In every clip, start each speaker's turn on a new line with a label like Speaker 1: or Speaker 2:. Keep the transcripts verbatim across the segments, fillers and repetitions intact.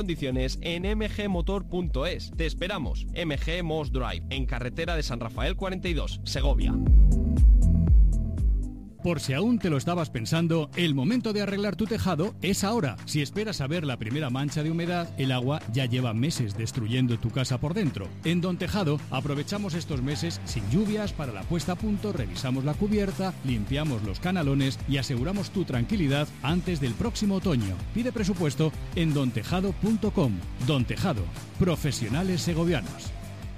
Speaker 1: Condiciones en m g motor punto es. Te esperamos. M G Moss Drive, en carretera de San Rafael cuarenta y dos, Segovia.
Speaker 2: Por si aún te lo estabas pensando, el momento de arreglar tu tejado es ahora. Si esperas a ver la primera mancha de humedad, el agua ya lleva meses destruyendo tu casa por dentro. En Don Tejado aprovechamos estos meses sin lluvias para la puesta a punto, revisamos la cubierta, limpiamos los canalones y aseguramos tu tranquilidad antes del próximo otoño. Pide presupuesto en don tejado punto com. Don Tejado, profesionales segovianos.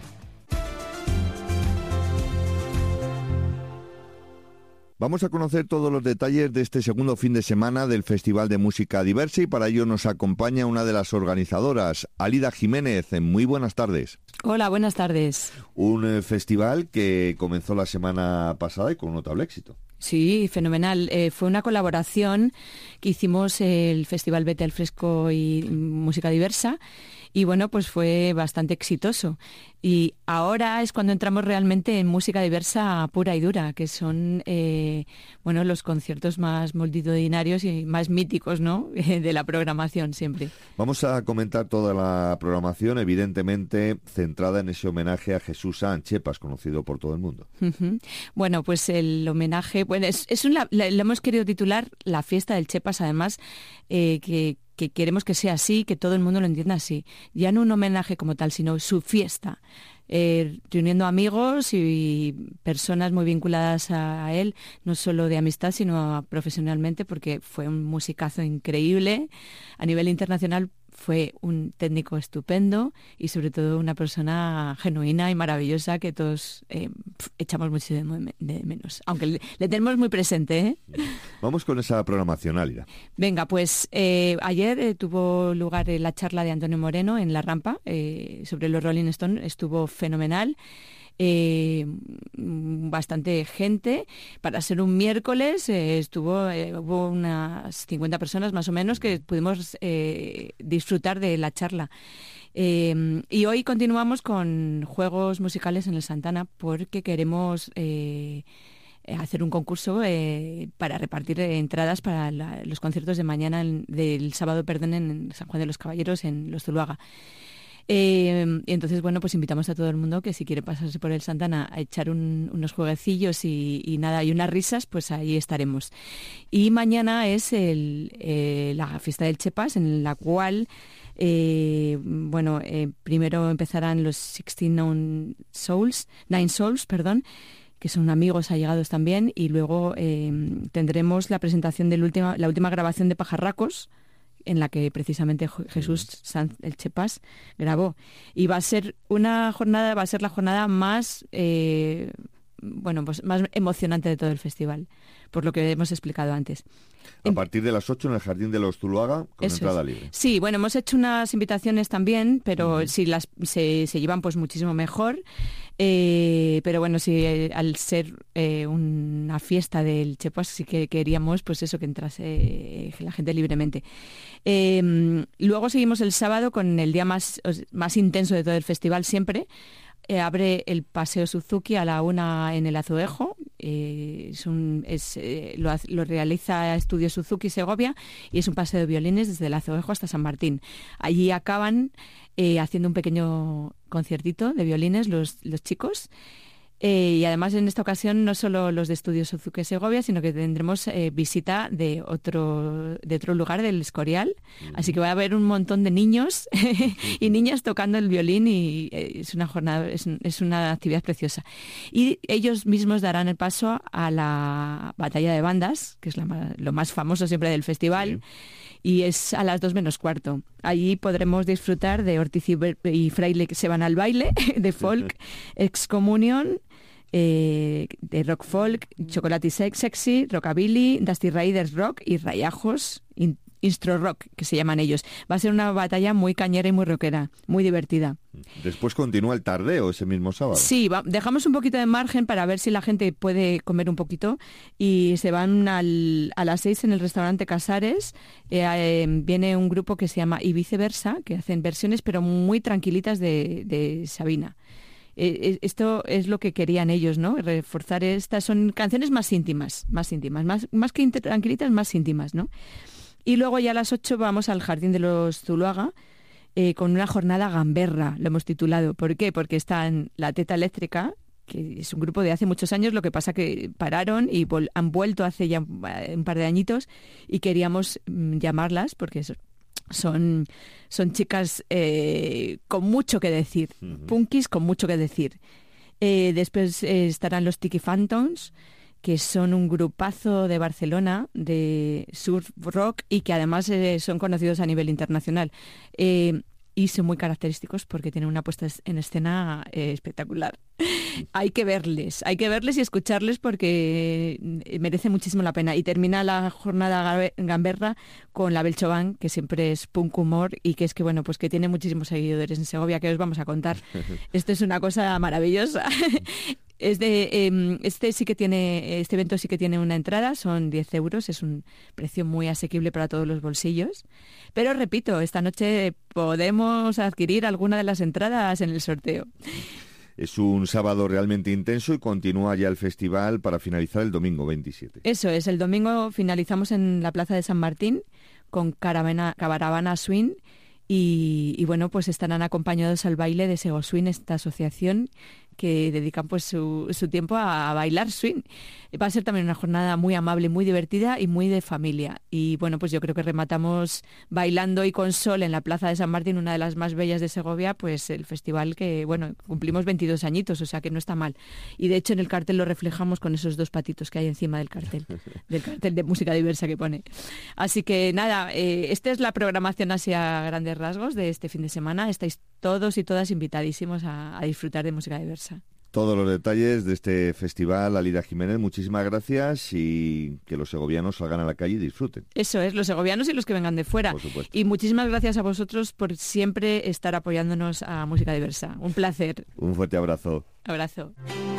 Speaker 3: Vamos a conocer todos los detalles de este segundo fin de semana del Festival de Música Diversa y para ello nos acompaña una de las organizadoras, Alida Jiménez. Muy buenas tardes.
Speaker 4: Hola, buenas tardes.
Speaker 3: Un eh, festival que comenzó la semana pasada y con un notable éxito.
Speaker 4: Sí, fenomenal. Eh, fue una colaboración que hicimos eh, el Festival Vete al Fresco y Música Diversa y bueno, pues fue bastante exitoso. Y ahora es cuando entramos realmente en música diversa pura y dura, que son eh, bueno, los conciertos más multitudinarios y más míticos, ¿no?, de la programación siempre.
Speaker 3: Vamos a comentar toda la programación, evidentemente centrada en ese homenaje a Jesús Sanz Chepas, conocido por todo el mundo.
Speaker 4: Uh-huh. Bueno, pues el homenaje, bueno, es, es un, le, le hemos querido titular La Fiesta del Chepas, además, eh, que que queremos que sea así, que todo el mundo lo entienda así. Ya no un homenaje como tal, sino su fiesta, eh, reuniendo amigos y personas muy vinculadas a, a él, no solo de amistad, sino a, profesionalmente, porque fue un musicazo increíble. A nivel internacional fue un técnico estupendo y sobre todo una persona genuina y maravillosa que todos eh, echamos mucho de, de menos, aunque le, le tenemos muy presente, ¿eh?
Speaker 3: Vamos con esa programación, Álida.
Speaker 4: Venga, pues eh, ayer eh, tuvo lugar eh, la charla de Antonio Moreno en La Rampa eh, sobre los Rolling Stones. Estuvo fenomenal. Eh, bastante gente. Para ser un miércoles eh, estuvo eh, hubo unas cincuenta personas más o menos que pudimos eh, disfrutar de la charla. Eh, y hoy continuamos con juegos musicales en el Santana porque queremos eh, hacer un concurso eh, para repartir entradas para la, los conciertos de mañana, en, del sábado, perdón, en San Juan de los Caballeros, en Los Zuluaga. Eh, y entonces, bueno, pues invitamos a todo el mundo que si quiere pasarse por el Santana a echar un, unos jueguecillos y, y nada, y unas risas, pues ahí estaremos. Y mañana es el, eh, la fiesta del Chepas, en la cual, eh, bueno, eh, primero empezarán los sixteen Souls, Nine Souls, perdón, que son amigos allegados también, y luego eh, tendremos la presentación de la última, la última grabación de Pajarracos, en la que precisamente Jesús Sanz el Chepas grabó. Y va a ser una jornada, va a ser la jornada más eh, bueno, pues más emocionante de todo el festival, por lo que hemos explicado antes.
Speaker 3: A partir de las ocho en el Jardín de los Zuluaga, con
Speaker 4: Eso
Speaker 3: entrada
Speaker 4: es.
Speaker 3: libre.
Speaker 4: Sí, bueno, hemos hecho unas invitaciones también, pero uh-huh. si las se, se llevan, pues muchísimo mejor. Eh, pero bueno, sí, eh, al ser eh, una fiesta del Chepas, sí que queríamos, pues eso, que entrase eh, la gente libremente. Eh, luego seguimos el sábado con el día más, más intenso de todo el festival siempre. Eh, abre el Paseo Suzuki a la una en el Azuejo. Eh, es un, es, eh, lo, lo realiza Estudio Suzuki Segovia y es un paseo de violines desde el Azuejo hasta San Martín. Allí acaban eh, haciendo un pequeño conciertito de violines los, los chicos. Eh, y además en esta ocasión no solo los de Estudio Suzuki Segovia, sino que tendremos eh, visita de otro de otro lugar del Escorial. Mm. Así que va a haber un montón de niños y niñas tocando el violín y eh, es una jornada, es, es una actividad preciosa. Y ellos mismos darán el paso a la batalla de bandas, que es la, lo más famoso siempre del festival. Sí. Y es a las dos menos cuarto. Allí podremos disfrutar de Ortiz y, y Fraile que se van al baile, de folk, Excomunión, eh, de rock folk, Chocolate Sexy, Rockabilly, Dusty Riders Rock y Rayajos, in, Instro Rock, que se llaman ellos. Va a ser una batalla muy cañera y muy rockera, muy divertida.
Speaker 3: Después continúa el tardeo ese mismo sábado.
Speaker 4: Sí, va, dejamos un poquito de margen para ver si la gente puede comer un poquito y se van al, a las seis en el restaurante Casares. Eh, eh, viene un grupo que se llama Y Viceversa, que hacen versiones pero muy tranquilitas de, de Sabina. Eh, esto es lo que querían ellos, ¿no? Reforzar estas, son canciones más íntimas, más íntimas, más, más que tranquilitas, más íntimas, ¿no? Y luego ya a las ocho vamos al Jardín de los Zuluaga, eh, con una jornada gamberra, lo hemos titulado. ¿Por qué? Porque están La Teta Eléctrica, que es un grupo de hace muchos años, lo que pasa que pararon y vol- han vuelto hace ya un, un par de añitos y queríamos mm, llamarlas porque es, son, son chicas eh, con mucho que decir, uh-huh. punkis con mucho que decir. Eh, después eh, estarán los Tiki Phantoms, que son un grupazo de Barcelona de surf rock y que además eh, son conocidos a nivel internacional. Eh, y son muy característicos porque tienen una puesta en escena eh, espectacular. Hay que verles, hay que verles y escucharles porque merece muchísimo la pena. Y termina la jornada gamberra con la Belcho Band, que siempre es punk humor y que es que, bueno, pues que tiene muchísimos seguidores en Segovia, que os vamos a contar. Esto es una cosa maravillosa. Es de, eh, este sí que tiene, este evento sí que tiene una entrada, son diez euros, es un precio muy asequible para todos los bolsillos. Pero repito, esta noche podemos adquirir alguna de las entradas en el sorteo.
Speaker 3: Es un sábado realmente intenso y continúa ya el festival para finalizar el domingo veintisiete.
Speaker 4: Eso es, el domingo finalizamos en la Plaza de San Martín con caravana, caravana swing y, y bueno, pues estarán acompañados al baile de Sego Swing, esta asociación que dedican pues su, su tiempo a, a bailar swing. Va a ser también una jornada muy amable, muy divertida y muy de familia. Y bueno, pues yo creo que rematamos bailando y con sol en la Plaza de San Martín, una de las más bellas de Segovia, pues el festival que, bueno, cumplimos veintidós añitos, o sea que no está mal. Y de hecho en el cartel lo reflejamos con esos dos patitos que hay encima del cartel, del cartel de música diversa que pone. Así que nada, eh, esta es la programación así a grandes rasgos de este fin de semana. Estáis todos y todas invitadísimos a, a disfrutar de música diversa.
Speaker 3: Todos los detalles de este festival, Alida Jiménez, muchísimas gracias y que los segovianos salgan a la calle y disfruten.
Speaker 4: Eso es, los segovianos y los que vengan de fuera.
Speaker 3: Por supuesto.
Speaker 4: Y muchísimas gracias a vosotros por siempre estar apoyándonos a Música Diversa. Un placer.
Speaker 3: Un fuerte abrazo.
Speaker 4: Abrazo.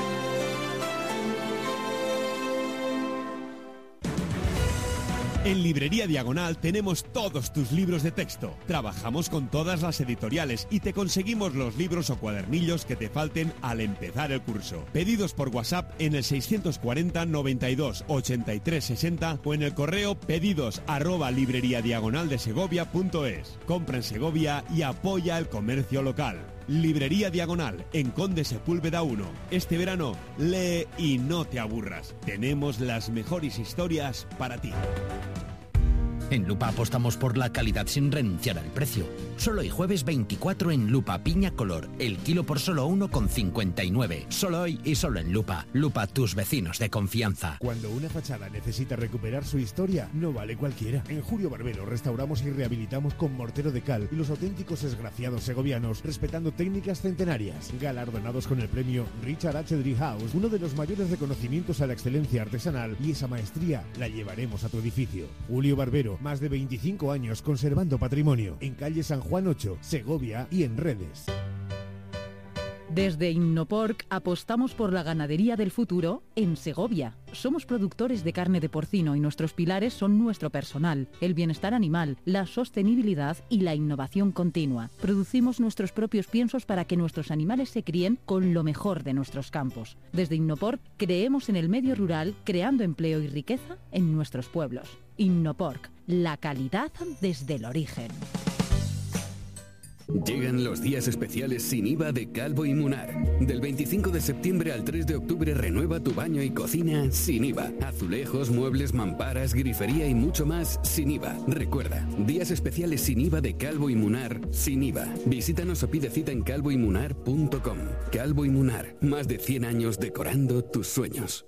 Speaker 5: En Librería Diagonal tenemos todos tus libros de texto. Trabajamos con todas las editoriales y te conseguimos los libros o cuadernillos que te falten al empezar el curso. Pedidos por WhatsApp en el seiscientos cuarenta, noventa y dos, ochenta y tres, sesenta o en el correo pedidos arroba libreriadiagonaldesegovia.es. Compra en Segovia y apoya el comercio local. Librería Diagonal, en Conde Sepúlveda uno. Este verano, lee y no te aburras. Tenemos las mejores historias para ti.
Speaker 6: En Lupa apostamos por la calidad sin renunciar al precio. Solo hoy jueves veinticuatro en Lupa Piña Color, el kilo por solo uno con cincuenta y nueve. Solo hoy y solo en Lupa. Lupa, tus vecinos de confianza.
Speaker 7: Cuando una fachada necesita recuperar su historia, no vale cualquiera. En Julio Barbero restauramos y rehabilitamos con mortero de cal y los auténticos esgrafiados segovianos, respetando técnicas centenarias. Galardonados con el premio Richard H. Driehaus, uno de los mayores reconocimientos a la excelencia artesanal, y esa maestría la llevaremos a tu edificio. Julio Barbero, más de veinticinco años conservando patrimonio. En calle San Juan ocho, Segovia y en redes.
Speaker 8: Desde Innoporc apostamos por la ganadería del futuro en Segovia. Somos productores de carne de porcino y nuestros pilares son nuestro personal, el bienestar animal, la sostenibilidad y la innovación continua. Producimos nuestros propios piensos para que nuestros animales se críen con lo mejor de nuestros campos. Desde Innoporc creemos en el medio rural, creando empleo y riqueza en nuestros pueblos. Innoporc, la calidad desde el origen.
Speaker 9: Llegan los días especiales sin I V A de Calvo y Munar. Del veinticinco de septiembre al tres de octubre renueva tu baño y cocina sin I V A. Azulejos, muebles, mamparas, grifería y mucho más sin I V A. Recuerda, días especiales sin I V A de Calvo y Munar sin I V A. Visítanos o pide cita en calvo y munar punto com. Calvo y Munar, más de cien años decorando tus sueños.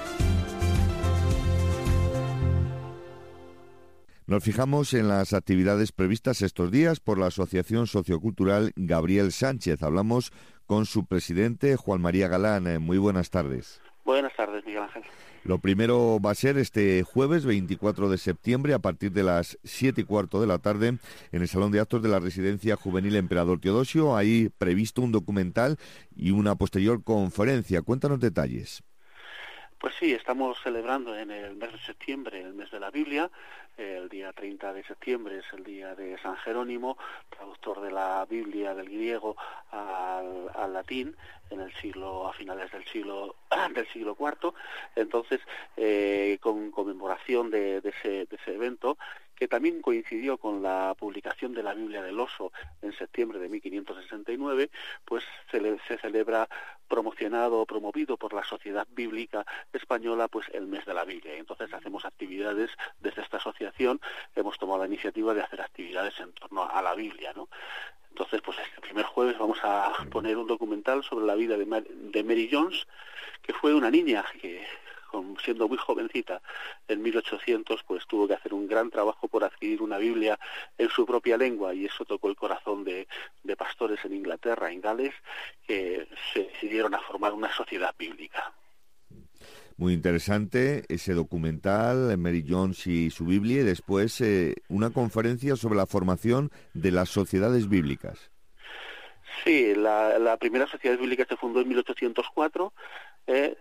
Speaker 3: Nos fijamos en las actividades previstas estos días por la Asociación Sociocultural Gabriel Sánchez. Hablamos con su presidente, Juan María Galán. Muy buenas tardes.
Speaker 10: Buenas tardes, Miguel Ángel.
Speaker 3: Lo primero va a ser este jueves veinticuatro de septiembre a partir de las siete y cuarto de la tarde en el Salón de Actos de la Residencia Juvenil Emperador Teodosio. Ahí previsto un documental y una posterior conferencia. Cuéntanos detalles.
Speaker 10: Pues sí, estamos celebrando en el mes de septiembre, el mes de la Biblia. El día treinta de septiembre es el día de San Jerónimo, traductor de la Biblia del griego al, al latín en el siglo, a finales del siglo del siglo cuarto. Entonces, eh, con conmemoración de, de, ese, de ese evento, que también coincidió con la publicación de la Biblia del Oso en septiembre de mil quinientos sesenta y nueve, pues se, le, se celebra promocionado o promovido por la Sociedad Bíblica Española pues el mes de la Biblia. Y entonces hacemos actividades desde esta asociación, hemos tomado la iniciativa de hacer actividades en torno a la Biblia, ¿no? Entonces, pues este primer jueves vamos a poner un documental sobre la vida de Mary, de Mary Jones, que fue una niña que, siendo muy jovencita, en mil ochocientos, pues tuvo que hacer un gran trabajo por adquirir una Biblia en su propia lengua, y eso tocó el corazón de, de pastores en Inglaterra, en Gales, que se decidieron a formar una sociedad bíblica.
Speaker 3: Muy interesante ese documental, Mary Jones y su Biblia, y después eh, una conferencia sobre la formación de las sociedades bíblicas.
Speaker 10: Sí, la, la primera sociedad bíblica se fundó en mil ochocientos cuatro, eh,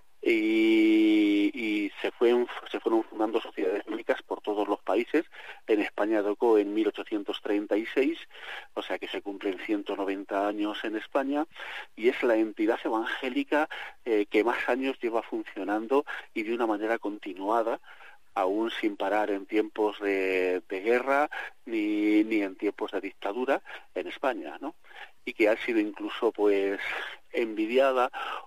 Speaker 10: y, y se, fue, se fueron fundando sociedades bíblicas por todos los países. En España tocó en mil ochocientos treinta y seis, o sea que se cumplen ciento noventa años en España, y es la entidad evangélica eh, que más años lleva funcionando y de una manera continuada, aún sin parar en tiempos de, de guerra ni, ni en tiempos de dictadura en España, ¿no? Y que ha sido incluso pues envidiada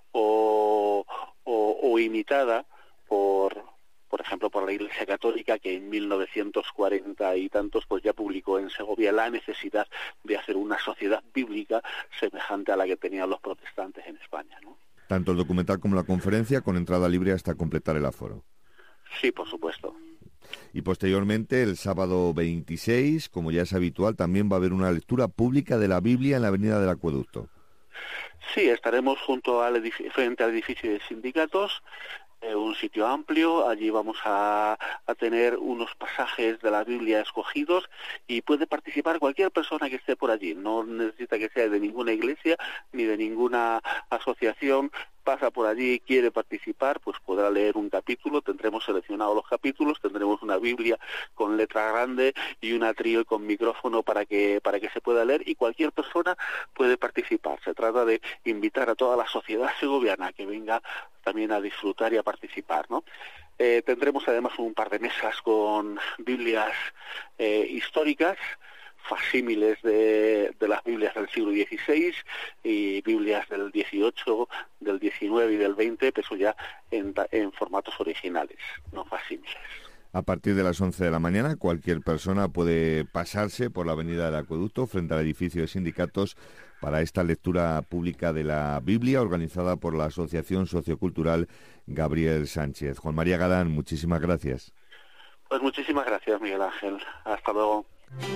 Speaker 10: o, o, o imitada por, por ejemplo, por la Iglesia Católica, que en mil novecientos cuarenta y tantos pues ya publicó en Segovia la necesidad de hacer una sociedad bíblica semejante a la que tenían los protestantes en España, ¿no?
Speaker 3: Tanto el documental como la conferencia con entrada libre hasta completar el aforo.
Speaker 10: Sí, por supuesto.
Speaker 3: Y posteriormente, el sábado veintiséis, como ya es habitual, también va a haber una lectura pública de la Biblia en la Avenida del Acueducto.
Speaker 10: Sí, estaremos junto al edificio, frente al edificio de sindicatos, eh, un sitio amplio. Allí vamos a, a tener unos pasajes de la Biblia escogidos, y puede participar cualquier persona que esté por allí. No necesita que sea de ninguna iglesia ni de ninguna asociación. Pasa por allí, quiere participar, pues podrá leer un capítulo. Tendremos seleccionados los capítulos, tendremos una Biblia con letra grande y una atril con micrófono para que para que se pueda leer, y cualquier persona puede participar. Se trata de invitar a toda la sociedad segoviana que venga también a disfrutar y a participar, ¿no? Eh, tendremos además un par de mesas con Biblias eh, históricas, facsímiles de, de las Biblias del siglo dieciséis y Biblias del dieciocho, del diecinueve y del veinte, pero eso ya en, en formatos originales, no facsímiles.
Speaker 3: A partir de las once de la mañana, cualquier persona puede pasarse por la Avenida del Acueducto frente al edificio de sindicatos para esta lectura pública de la Biblia organizada por la Asociación Sociocultural Gabriel Sánchez. Juan María Galán, muchísimas gracias.
Speaker 10: Pues muchísimas gracias, Miguel Ángel. Hasta luego.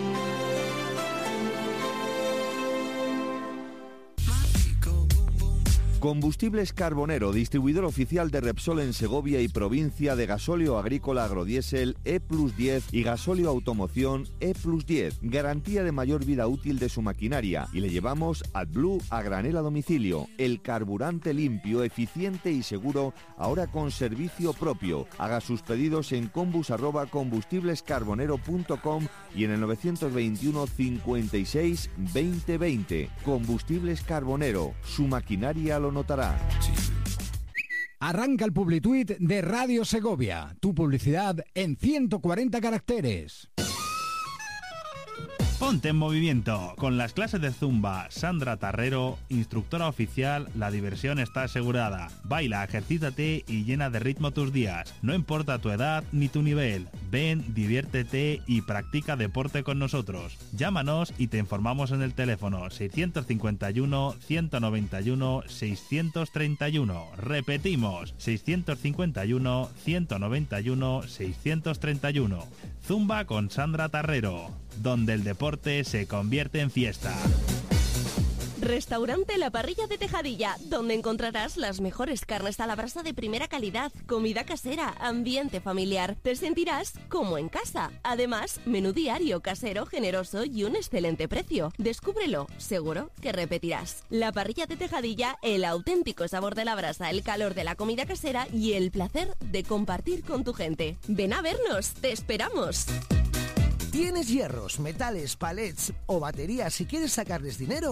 Speaker 3: Combustibles Carbonero, distribuidor oficial de Repsol en Segovia y provincia, de gasóleo agrícola agrodiesel E plus diez y gasóleo automoción E plus diez. Garantía de mayor vida útil de su maquinaria, y le llevamos AdBlue a granel a domicilio. El carburante limpio, eficiente y seguro, ahora con servicio propio. Haga sus pedidos en combus arroba combustiblescarbonero punto com y en el novecientos veintiuno cincuenta y seis veinte veinte. Combustibles Carbonero, su maquinaria lo notará.
Speaker 11: Arranca el Publituit de Radio Segovia, tu publicidad en ciento cuarenta caracteres.
Speaker 12: Ponte en movimiento. Con las clases de Zumba, Sandra Tarrero, instructora oficial, la diversión está asegurada. Baila, ejercítate y llena de ritmo tus días. No importa tu edad ni tu nivel. Ven, diviértete y practica deporte con nosotros. Llámanos y te informamos en el teléfono seiscientos cincuenta y uno, ciento noventa y uno, seiscientos treinta y uno. Repetimos, seiscientos cincuenta y uno, ciento noventa y uno, seiscientos treinta y uno. Zumba con Sandra Tarrero, donde el deporte se convierte en fiesta.
Speaker 13: Restaurante La Parrilla de Tejadilla, donde encontrarás las mejores carnes a la brasa de primera calidad, comida casera, ambiente familiar. Te sentirás como en casa. Además, menú diario, casero, generoso y un excelente precio. Descúbrelo, seguro que repetirás. La Parrilla de Tejadilla, el auténtico sabor de la brasa, el calor de la comida casera y el placer de compartir con tu gente. Ven a vernos, te esperamos.
Speaker 14: ¿Tienes hierros, metales, palets o baterías y quieres sacarles dinero?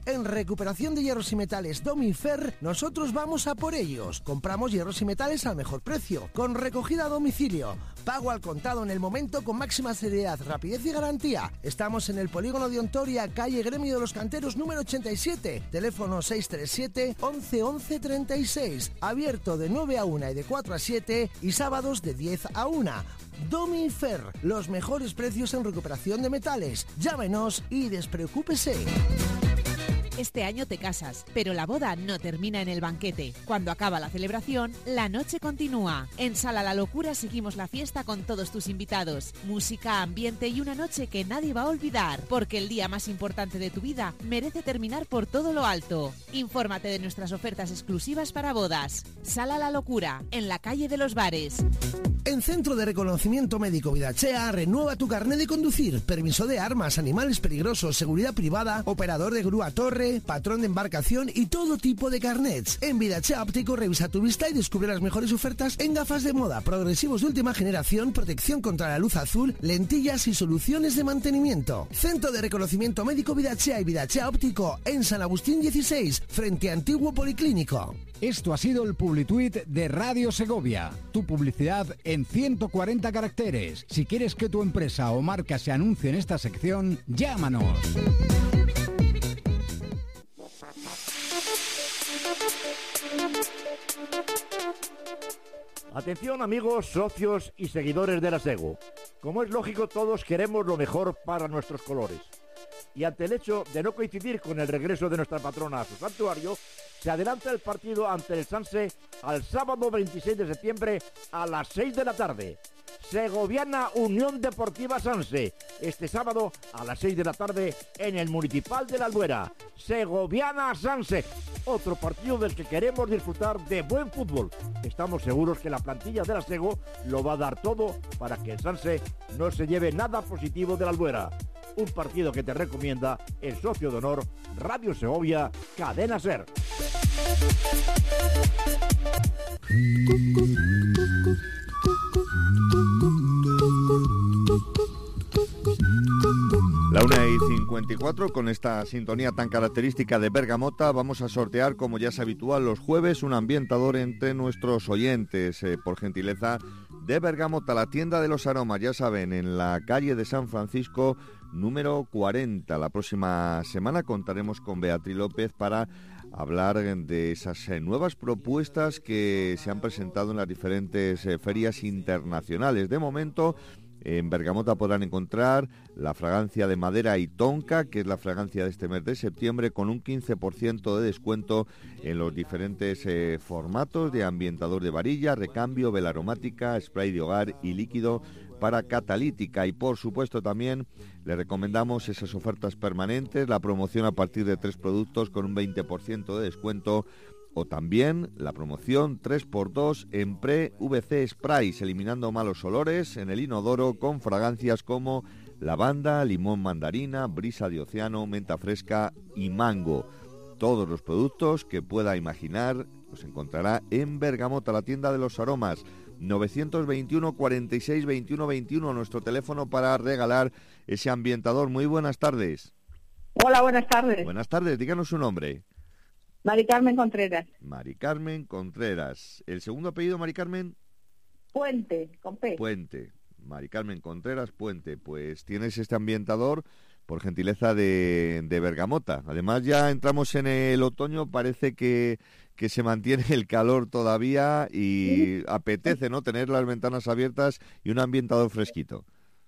Speaker 14: En recuperación de hierros y metales Domifer, nosotros vamos a por ellos. Compramos hierros y metales al mejor precio, con recogida a domicilio, pago al contado en el momento con máxima seriedad, rapidez y garantía. Estamos en el polígono de Ontoria, calle Gremio de los Canteros número ochenta y siete, teléfono seis tres siete, once, once, treinta y seis, abierto de nueve a una y de cuatro a siete y sábados de diez a una. Domifer, los mejores precios en recuperación de metales. Llámenos y despreocúpese.
Speaker 15: Este año te casas, pero la boda no termina en el banquete. Cuando acaba la celebración, la noche continúa. En Sala La Locura seguimos la fiesta con todos tus invitados. Música, ambiente y una noche que nadie va a olvidar, porque el día más importante de tu vida merece terminar por todo lo alto. Infórmate de nuestras ofertas exclusivas para bodas. Sala La Locura, en la calle de los Bares.
Speaker 14: En Centro de Reconocimiento Médico Vidachea, renueva tu carnet de conducir, permiso de armas, animales peligrosos, seguridad privada, operador de grúa torre, patrón de embarcación y todo tipo de carnets. En Vidachea Óptico revisa tu vista y descubre las mejores ofertas en gafas de moda, progresivos de última generación, protección contra la luz azul, lentillas y soluciones de mantenimiento. Centro de Reconocimiento Médico Vidachea y Vidachea Óptico en San Agustín dieciséis, frente a Antiguo Policlínico.
Speaker 11: Esto ha sido el Publituit de Radio Segovia. Tu publicidad en ciento cuarenta caracteres. Si quieres que tu empresa o marca se anuncie en esta sección, llámanos.
Speaker 16: Atención amigos, socios y seguidores de la SEGO. Como es lógico, todos queremos lo mejor para nuestros colores. Y ante el hecho de no coincidir con el regreso de nuestra patrona a su santuario, se adelanta el partido ante el Sanse al sábado veintiséis de septiembre a las seis de la tarde. Segoviana Unión Deportiva Sanse, este sábado a las seis de la tarde en el Municipal de la Albuera. Segoviana Sanse, otro partido del que queremos disfrutar de buen fútbol. Estamos seguros que la plantilla de la Sego lo va a dar todo para que el Sanse no se lleve nada positivo de la Albuera. Un partido que te recomienda el socio de honor Radio Segovia, Cadena Ser.
Speaker 3: La una y cincuenta y cuatro, con esta sintonía tan característica de Bergamota, vamos a sortear, como ya es habitual los jueves, un ambientador entre nuestros oyentes, eh, por gentileza de Bergamota, la tienda de los aromas, ya saben, en la calle de San Francisco, número cuarenta. La próxima semana contaremos con Beatriz López para hablar de esas eh, nuevas propuestas que se han presentado en las diferentes eh, ferias internacionales. De momento, en Bergamota podrán encontrar la fragancia de madera y tonka, que es la fragancia de este mes de septiembre, con un quince por ciento de descuento en los diferentes eh, formatos de ambientador de varilla, recambio, vela aromática, spray de hogar y líquido para catalítica. Y por supuesto también le recomendamos esas ofertas permanentes, la promoción a partir de tres productos con un veinte por ciento de descuento, o también la promoción tres por dos en Pre-V C Sprays, eliminando malos olores en el inodoro con fragancias como lavanda, limón mandarina, brisa de océano, menta fresca y mango. Todos los productos que pueda imaginar los encontrará en Bergamota, la tienda de los aromas. Novecientos veintiuno, cuarenta y seis, veintiuno, veintiuno, nuestro teléfono para regalar ese ambientador. Muy buenas tardes.
Speaker 17: Hola, buenas tardes.
Speaker 3: Buenas tardes, díganos su nombre.
Speaker 17: Mari Carmen Contreras.
Speaker 3: Mari Carmen Contreras. ¿El segundo apellido, Mari Carmen?
Speaker 17: Puente, con P.
Speaker 3: Puente. Mari Carmen Contreras Puente. Pues tienes este ambientador por gentileza de, de Bergamota. Además ya entramos en el otoño, parece que, que se mantiene el calor todavía y apetece, ¿no?, tener las ventanas abiertas y un ambientador fresquito.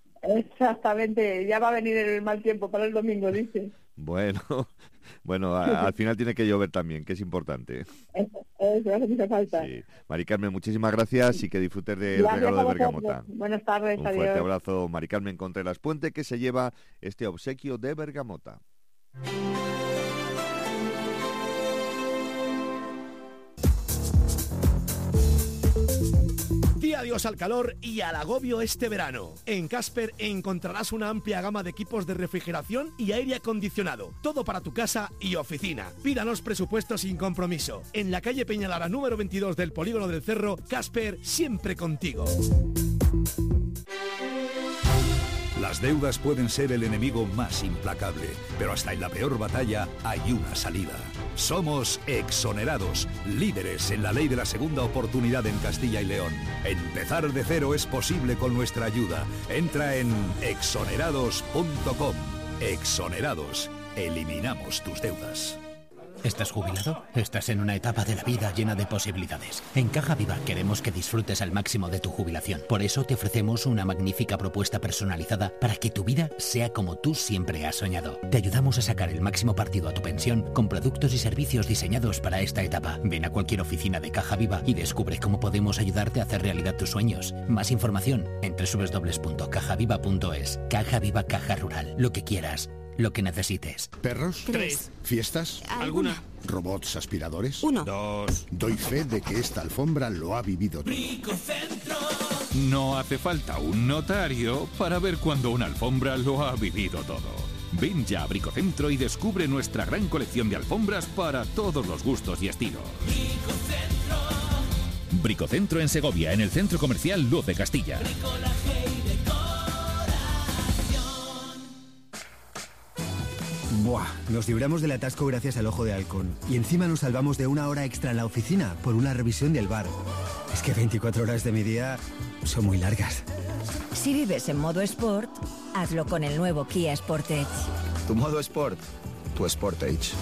Speaker 17: Exactamente, ya va a venir el mal tiempo para el domingo, dice.
Speaker 3: Bueno, bueno, a, al final tiene que llover también, que es importante.
Speaker 17: Eso, eso hace mucha falta.
Speaker 3: Sí. Mari Carmen, muchísimas gracias y que disfrutes del regalo de Bergamota.
Speaker 17: Buenas tardes,
Speaker 3: Un
Speaker 17: adiós.
Speaker 3: fuerte abrazo, Mari Carmen Contreras Puente, que se lleva este obsequio de Bergamota.
Speaker 18: Di adiós al calor y al agobio este verano. En Casper encontrarás una amplia gama de equipos de refrigeración y aire acondicionado. Todo para tu casa y oficina. Pídanos presupuesto sin compromiso. En la calle Peñalara número veintidós del Polígono del Cerro, Casper, siempre contigo.
Speaker 5: La
Speaker 19: Las deudas pueden ser el enemigo más implacable, pero hasta en la peor batalla hay una salida. Somos Exonerados, líderes en la ley de la segunda oportunidad en Castilla y León. Empezar de cero es posible con nuestra ayuda. Entra en exonerados punto com. Exonerados. Eliminamos tus deudas.
Speaker 6: ¿Estás jubilado? Estás en una etapa de la vida llena de posibilidades. En Caja Viva queremos que disfrutes al máximo de tu jubilación. Por eso te ofrecemos una magnífica propuesta personalizada para que tu vida sea como tú siempre has soñado. Te ayudamos a sacar el máximo partido a tu pensión con productos y servicios diseñados para esta etapa. Ven a cualquier oficina de Caja Viva y descubre cómo podemos ayudarte a hacer realidad tus sueños. Más información en doble u doble u doble u punto caja viva punto es. Caja Viva, Caja Rural. Lo que quieras. Lo que necesites.
Speaker 20: ¿Perros?
Speaker 6: Tres.
Speaker 20: ¿Fiestas?
Speaker 6: ¿Alguna?
Speaker 20: ¿Robots aspiradores?
Speaker 6: Uno.
Speaker 20: Dos. Doy fe de que esta alfombra lo ha vivido todo.
Speaker 21: No hace falta un notario para ver cuando una alfombra lo ha vivido todo. Ven ya a Bricocentro y descubre nuestra gran colección de alfombras para todos los gustos y estilos. Bricocentro en Segovia, en el centro comercial Luz de Castilla.
Speaker 22: Buah, nos libramos del atasco gracias al Ojo de Halcón. Y encima nos salvamos de una hora extra en la oficina por una revisión del bar. Es que veinticuatro horas de mi día son muy largas.
Speaker 23: Si vives en modo Sport, hazlo con el nuevo Kia Sportage.
Speaker 24: Tu modo Sport, tu Sportage.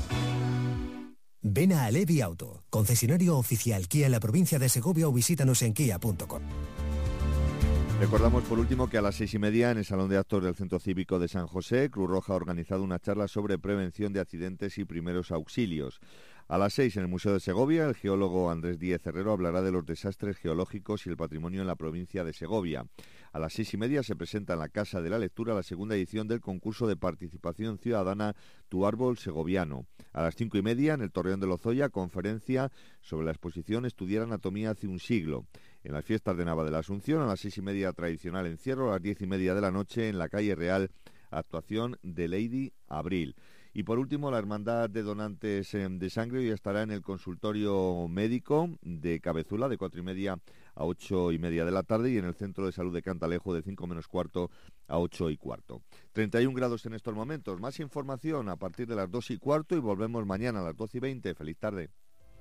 Speaker 25: Ven a Alevi Auto, concesionario oficial Kia en la provincia de Segovia, o visítanos en kia punto com.
Speaker 3: Recordamos por último que a las seis y media en el Salón de Actos del Centro Cívico de San José, Cruz Roja ha organizado una charla sobre prevención de accidentes y primeros auxilios. A las seis en el Museo de Segovia, el geólogo Andrés Díez Herrero hablará de los desastres geológicos y el patrimonio en la provincia de Segovia. A las seis y media se presenta en la Casa de la Lectura la segunda edición del concurso de participación ciudadana Tu Árbol Segoviano. A las cinco y media en el Torreón de Lozoya, conferencia sobre la exposición Estudiar anatomía hace un siglo. En las fiestas de Nava de la Asunción, a las seis y media tradicional encierro, a las diez y media de la noche en la calle Real, actuación de Lady Abril. Y por último, la Hermandad de Donantes de Sangre hoy estará en el consultorio médico de Cabezula de cuatro y media a ocho y media de la tarde y en el Centro de Salud de Cantalejo de cinco menos cuarto a ocho y cuarto. treinta y un grados en estos momentos. Más información a partir de las dos y cuarto y volvemos mañana a las doce y veinte. Feliz tarde.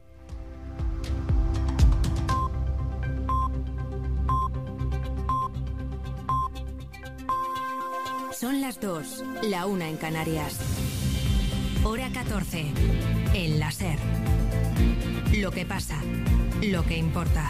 Speaker 23: Son las dos, la una en Canarias. Hora catorce, en la SER. Lo que pasa, lo que importa.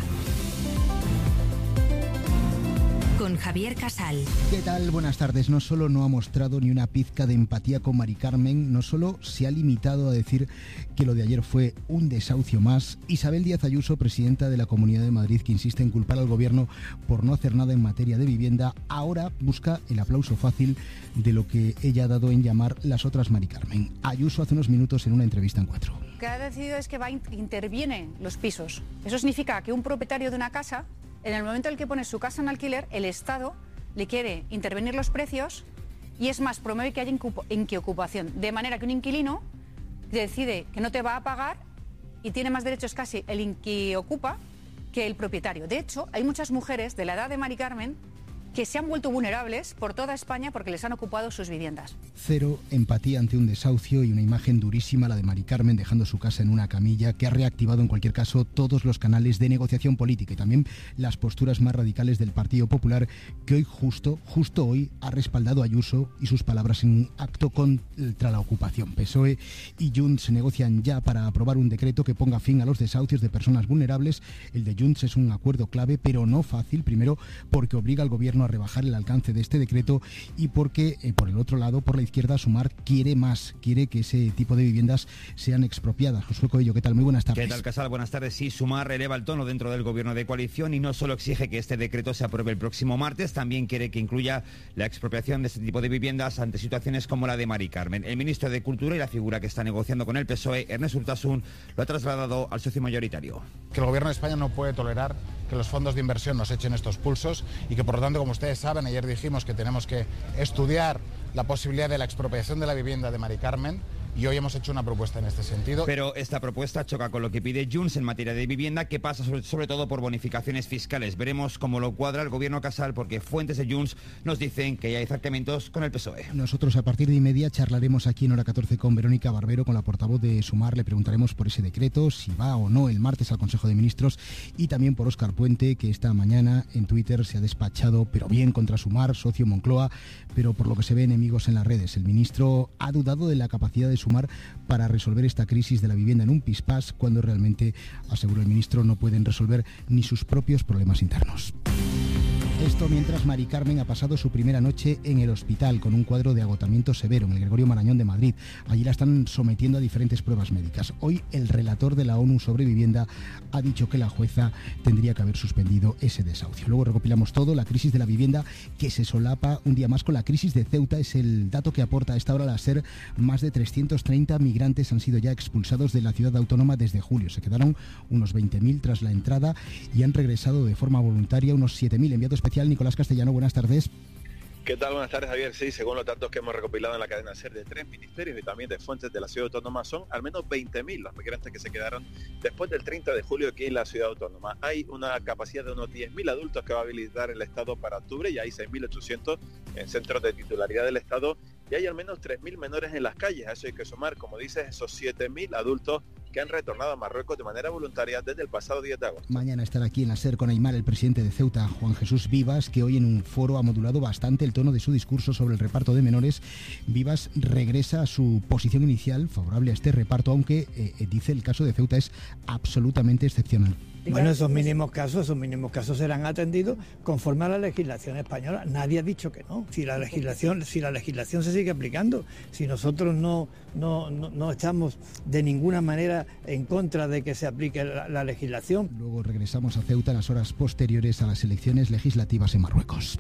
Speaker 23: Con Javier Casal.
Speaker 26: ¿Qué tal? Buenas tardes. No solo no ha mostrado ni una pizca de empatía con Mari Carmen, no solo se ha limitado a decir que lo de ayer fue un desahucio más. Isabel Díaz Ayuso, presidenta de la Comunidad de Madrid, que insiste en culpar al gobierno por no hacer nada en materia de vivienda, ahora busca el aplauso fácil de lo que ella ha dado en llamar las otras Mari Carmen. Ayuso hace unos minutos en una entrevista en Cuatro.
Speaker 27: Lo que ha decidido es que va interviene los pisos. Eso significa que un propietario de una casa, en el momento en el que pone su casa en alquiler, el Estado le quiere intervenir los precios y es más, promueve que haya inquiocupación. De manera que un inquilino decide que no te va a pagar y tiene más derechos casi el inquiocupa que el propietario. De hecho, hay muchas mujeres de la edad de Mari Carmen que se han vuelto vulnerables por toda España porque les han ocupado sus viviendas.
Speaker 26: Cero empatía ante un desahucio y una imagen durísima, la de Mari Carmen dejando su casa en una camilla, que ha reactivado en cualquier caso todos los canales de negociación política y también las posturas más radicales del Partido Popular, que hoy justo, justo hoy ha respaldado a Ayuso y sus palabras en un acto contra la ocupación. P S O E y Junts se negocian ya para aprobar un decreto que ponga fin a los desahucios de personas vulnerables. El de Junts es un acuerdo clave, pero no fácil, primero porque obliga al gobierno a rebajar el alcance de este decreto y porque, eh, por el otro lado, por la izquierda, Sumar quiere más, quiere que ese tipo de viviendas sean expropiadas. Josué Coello, ¿qué tal? Muy buenas tardes.
Speaker 28: ¿Qué tal, Casal? Buenas tardes. Sí, Sumar eleva el tono dentro del gobierno de coalición y no solo exige que este decreto se apruebe el próximo martes, también quiere que incluya la expropiación de este tipo de viviendas ante situaciones como la de Mari Carmen. El ministro de Cultura y la figura que está negociando con el P S O E, Ernest Urtasun, lo ha trasladado al socio mayoritario.
Speaker 29: Que el gobierno de España no puede tolerar que los fondos de inversión nos echen estos pulsos y que, por lo tanto, como ustedes saben, ayer dijimos que tenemos que estudiar la posibilidad de la expropiación de la vivienda de Mari Carmen y hoy hemos hecho una propuesta en este sentido.
Speaker 28: Pero esta propuesta choca con lo que pide Junts en materia de vivienda, que pasa sobre, sobre todo por bonificaciones fiscales. Veremos cómo lo cuadra el gobierno Casal, porque fuentes de Junts nos dicen que ya hay acercamientos con el P S O E.
Speaker 26: Nosotros a partir de y media charlaremos aquí en Hora catorce con Verónica Barbero, con la portavoz de Sumar. Le preguntaremos por ese decreto, si va o no el martes al Consejo de Ministros, y también por Óscar Puente, que esta mañana en Twitter se ha despachado, pero bien, contra Sumar, socio Moncloa, pero por lo que se ve enemigos en las redes. El ministro ha dudado de la capacidad de Sumar para resolver esta crisis de la vivienda en un pispás, cuando realmente, aseguró el ministro, no pueden resolver ni sus propios problemas internos. Esto mientras Mari Carmen ha pasado su primera noche en el hospital con un cuadro de agotamiento severo en el Gregorio Marañón de Madrid. Allí la están sometiendo a diferentes pruebas médicas. Hoy el relator de la ONU sobre vivienda ha dicho que la jueza tendría que haber suspendido ese desahucio. Luego recopilamos todo, la crisis de la vivienda que se solapa un día más con la crisis de Ceuta. Es el dato que aporta a esta hora la SER. Más de trescientos treinta migrantes han sido ya expulsados de la ciudad autónoma desde julio. Se quedaron unos veinte mil tras la entrada y han regresado de forma voluntaria unos siete mil. Enviado especial Nicolás Castellano, buenas tardes.
Speaker 1: ¿Qué tal? Buenas tardes, Javier. Sí, según los datos que hemos recopilado en la cadena SER de tres ministerios y también de fuentes de la ciudad autónoma, son al menos veinte mil los migrantes que se quedaron después del treinta de julio aquí en la ciudad autónoma. Hay una capacidad de unos diez mil adultos que va a habilitar el Estado para octubre, y hay seis mil ochocientos en centros de titularidad del Estado, y hay al menos tres mil menores en las calles. A eso hay que sumar, como dices, esos siete mil adultos que han retornado a Marruecos de manera voluntaria desde el pasado diez de agosto.
Speaker 26: Mañana estará aquí en la SER con Aymar el presidente de Ceuta, Juan Jesús Vivas, que hoy en un foro ha modulado bastante el tono de su discurso sobre el reparto de menores. Vivas regresa a su posición inicial favorable a este reparto, aunque eh, dice el caso de Ceuta es absolutamente excepcional.
Speaker 2: Bueno, esos mínimos casos, esos mínimos casos serán atendidos conforme a la legislación española. Nadie ha dicho que no. Si la legislación, si la legislación se sigue aplicando, si nosotros no, no, no, no estamos de ninguna manera en contra de que se aplique la, la legislación.
Speaker 26: Luego regresamos a Ceuta en las horas posteriores a las elecciones legislativas en Marruecos.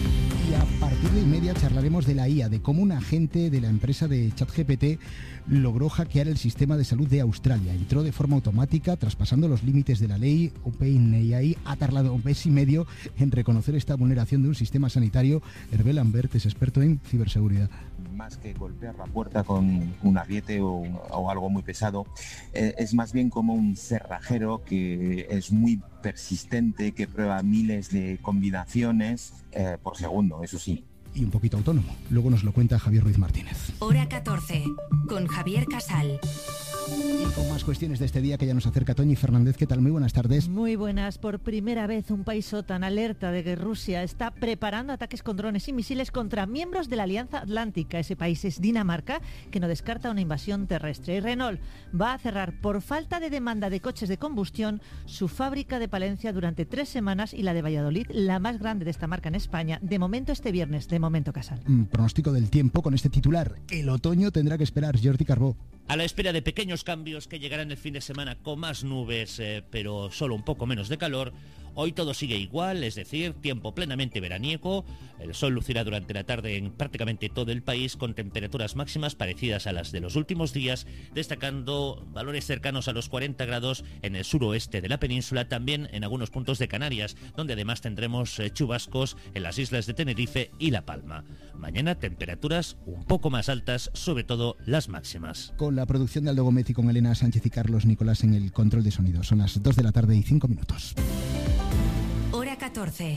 Speaker 26: Y a partir de y media charlaremos de la I A, de cómo un agente de la empresa de ChatGPT logró hackear el sistema de salud de Australia. Entró de forma automática, traspasando los límites de la ley. OpenAI ha tardado un mes y medio en reconocer esta vulneración de un sistema sanitario. Hervé Lambert es experto en ciberseguridad.
Speaker 4: Más que golpear la puerta con un ariete o, o algo muy pesado, eh, es más bien como un cerrajero que es muy persistente, que prueba miles de combinaciones eh, por segundo, eso sí.
Speaker 26: Y un poquito autónomo. Luego nos lo cuenta Javier Ruiz Martínez.
Speaker 23: Hora catorce, con Javier Casal.
Speaker 26: Y con más cuestiones de este día que ya nos acerca Toñi Fernández. ¿Qué tal? Muy buenas tardes.
Speaker 7: Muy buenas. Por primera vez un país OTAN alerta de que Rusia está preparando ataques con drones y misiles contra miembros de la Alianza Atlántica. Ese país es Dinamarca, que no descarta una invasión terrestre. Y Renault va a cerrar por falta de demanda de coches de combustión su fábrica de Palencia durante tres semanas y la de Valladolid, la más grande de esta marca en España, de momento este viernes, de momento Casal.
Speaker 26: Mm, pronóstico del tiempo con este titular. El otoño tendrá que esperar. Jordi Carbó.
Speaker 8: A la espera de pequeños cambios que llegarán el fin de semana con más nubes, eh, pero solo un poco menos de calor, hoy todo sigue igual, es decir, tiempo plenamente veraniego. El sol lucirá durante la tarde en prácticamente todo el país con temperaturas máximas parecidas a las de los últimos días, destacando valores cercanos a los cuarenta grados en el suroeste de la península, también en algunos puntos de Canarias, donde además tendremos eh, chubascos en las islas de Tenerife y La Palma. Mañana temperaturas un poco más altas, sobre todo las máximas.
Speaker 26: Con la producción de Aldo Gómez y con Elena Sánchez y Carlos Nicolás en el control de sonido. Son las dos de la tarde y cinco minutos.
Speaker 23: Hora catorce.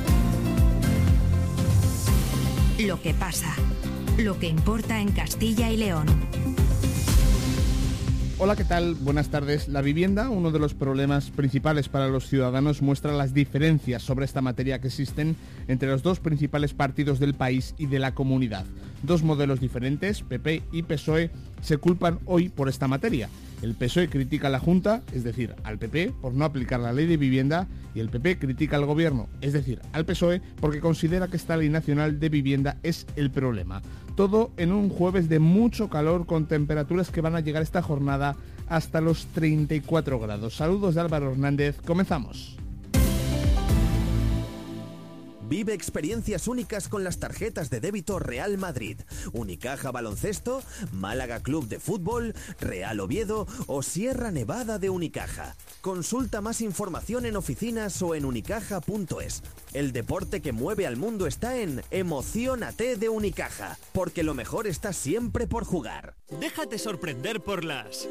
Speaker 23: Lo que pasa, lo que importa en Castilla y León.
Speaker 9: Hola, ¿qué tal? Buenas tardes. La vivienda, uno de los problemas principales para los ciudadanos, muestra las diferencias sobre esta materia que existen entre los dos principales partidos del país y de la comunidad. Dos modelos diferentes, P P y P S O E, se culpan hoy por esta materia. El P S O E critica a la Junta, es decir, al P P, por no aplicar la ley de vivienda, y el P P critica al Gobierno, es decir, al P S O E, porque considera que esta ley nacional de vivienda es el problema. Todo en un jueves de mucho calor, con temperaturas que van a llegar esta jornada hasta los treinta y cuatro grados. Saludos de Álvaro Hernández, comenzamos.
Speaker 10: Vive experiencias únicas con las tarjetas de débito Real Madrid, Unicaja Baloncesto, Málaga Club de Fútbol, Real Oviedo o Sierra Nevada de Unicaja. Consulta más información en oficinas o en unicaja punto es. El deporte que mueve al mundo está en Emociónate de Unicaja, porque lo mejor está siempre por jugar.
Speaker 11: Déjate sorprender por las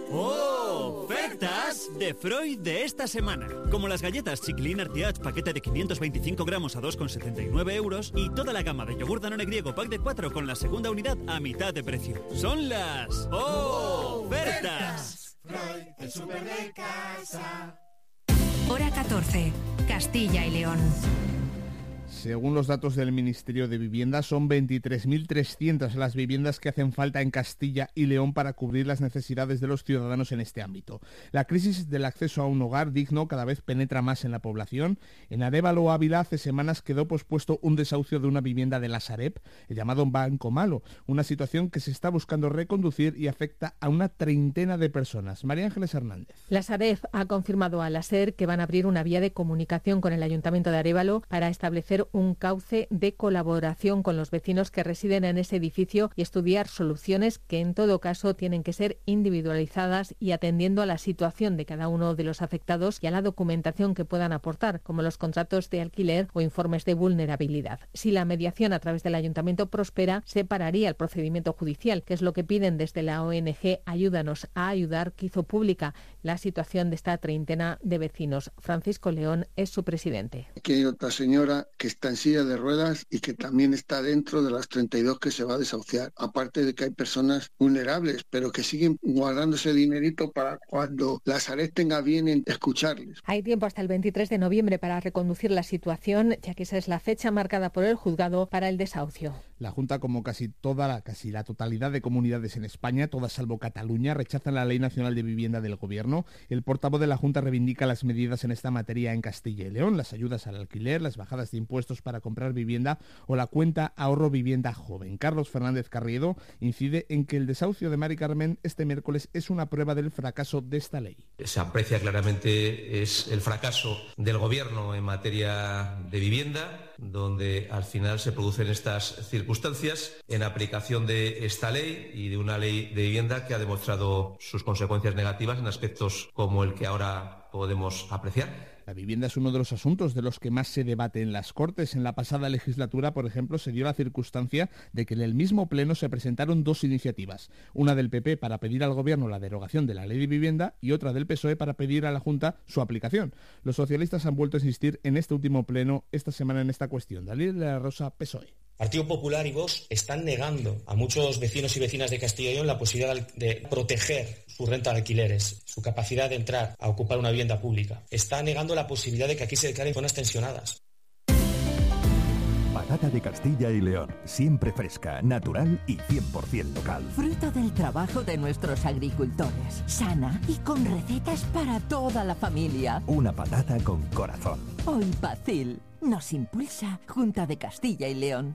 Speaker 11: ofertas de Freud de esta semana. Como las galletas Chiclin Artiach paquete de quinientos veinticinco gramos a dos con setenta y nueve euros y toda la gama de yogur Danone griego pack de cuatro con la segunda unidad a mitad de precio. Son las ofertas.
Speaker 23: Freud, el súper de casa. Hora catorce, Castilla y León.
Speaker 9: Según los datos del Ministerio de Vivienda, son veintitrés mil trescientas las viviendas que hacen falta en Castilla y León para cubrir las necesidades de los ciudadanos en este ámbito. La crisis del acceso a un hogar digno cada vez penetra más en la población. En Arévalo, Ávila, hace semanas quedó pospuesto un desahucio de una vivienda de la Sareb, el llamado Banco Malo, una situación que se está buscando reconducir y afecta a una treintena de personas. María Ángeles Hernández.
Speaker 12: La Sareb ha confirmado a la SER que van a abrir una vía de comunicación con el Ayuntamiento de Arévalo para establecer un cauce de colaboración con los vecinos que residen en ese edificio y estudiar soluciones que en todo caso tienen que ser individualizadas y atendiendo a la situación de cada uno de los afectados y a la documentación que puedan aportar, como los contratos de alquiler o informes de vulnerabilidad. Si la mediación a través del ayuntamiento prospera, se pararía el procedimiento judicial, que es lo que piden desde la O N G Ayúdanos a Ayudar, que hizo pública la situación de esta treintena de vecinos. Francisco León es su presidente.
Speaker 13: Aquí hay otra señora que está en silla de ruedas y que también está dentro de las treinta y dos que se va a desahuciar. Aparte de que hay personas vulnerables, pero que siguen guardándose dinerito para cuando la Sareb tenga bien en escucharles.
Speaker 12: Hay tiempo hasta el veintitrés de noviembre para reconducir la situación, ya que esa es la fecha marcada por el juzgado para el desahucio.
Speaker 9: La Junta, como casi toda la, casi la totalidad de comunidades en España, todas salvo Cataluña, rechazan la Ley Nacional de Vivienda del Gobierno. El portavoz de la Junta reivindica las medidas en esta materia en Castilla y León, las ayudas al alquiler, las bajadas de impuestos para comprar vivienda o la cuenta ahorro vivienda joven. Carlos Fernández Carriedo incide en que el desahucio de Mari Carmen este miércoles es una prueba del fracaso de esta ley.
Speaker 14: Se aprecia claramente es el fracaso del Gobierno en materia de vivienda, donde al final se producen estas circunstancias en aplicación de esta ley y de una ley de vivienda que ha demostrado sus consecuencias negativas en aspectos como el que ahora podemos apreciar.
Speaker 9: La vivienda es uno de los asuntos de los que más se debate en las Cortes. En la pasada legislatura, por ejemplo, se dio la circunstancia de que en el mismo pleno se presentaron dos iniciativas, una del P P para pedir al Gobierno la derogación de la Ley de Vivienda y otra del P S O E para pedir a la Junta su aplicación. Los socialistas han vuelto a insistir en este último pleno esta semana en esta cuestión. Dalila de la Rosa, P S O E.
Speaker 15: Partido Popular y Vox están negando a muchos vecinos y vecinas de Castilla y León la posibilidad de proteger su renta de alquileres, su capacidad de entrar a ocupar una vivienda pública. Está negando la posibilidad de que aquí se declaren zonas tensionadas.
Speaker 16: Patata de Castilla y León, siempre fresca, natural y cien por ciento local.
Speaker 17: Fruto del trabajo de nuestros agricultores, sana y con recetas para toda la familia.
Speaker 16: Una patata con corazón.
Speaker 17: Hoy Pacil nos impulsa Junta de Castilla y León.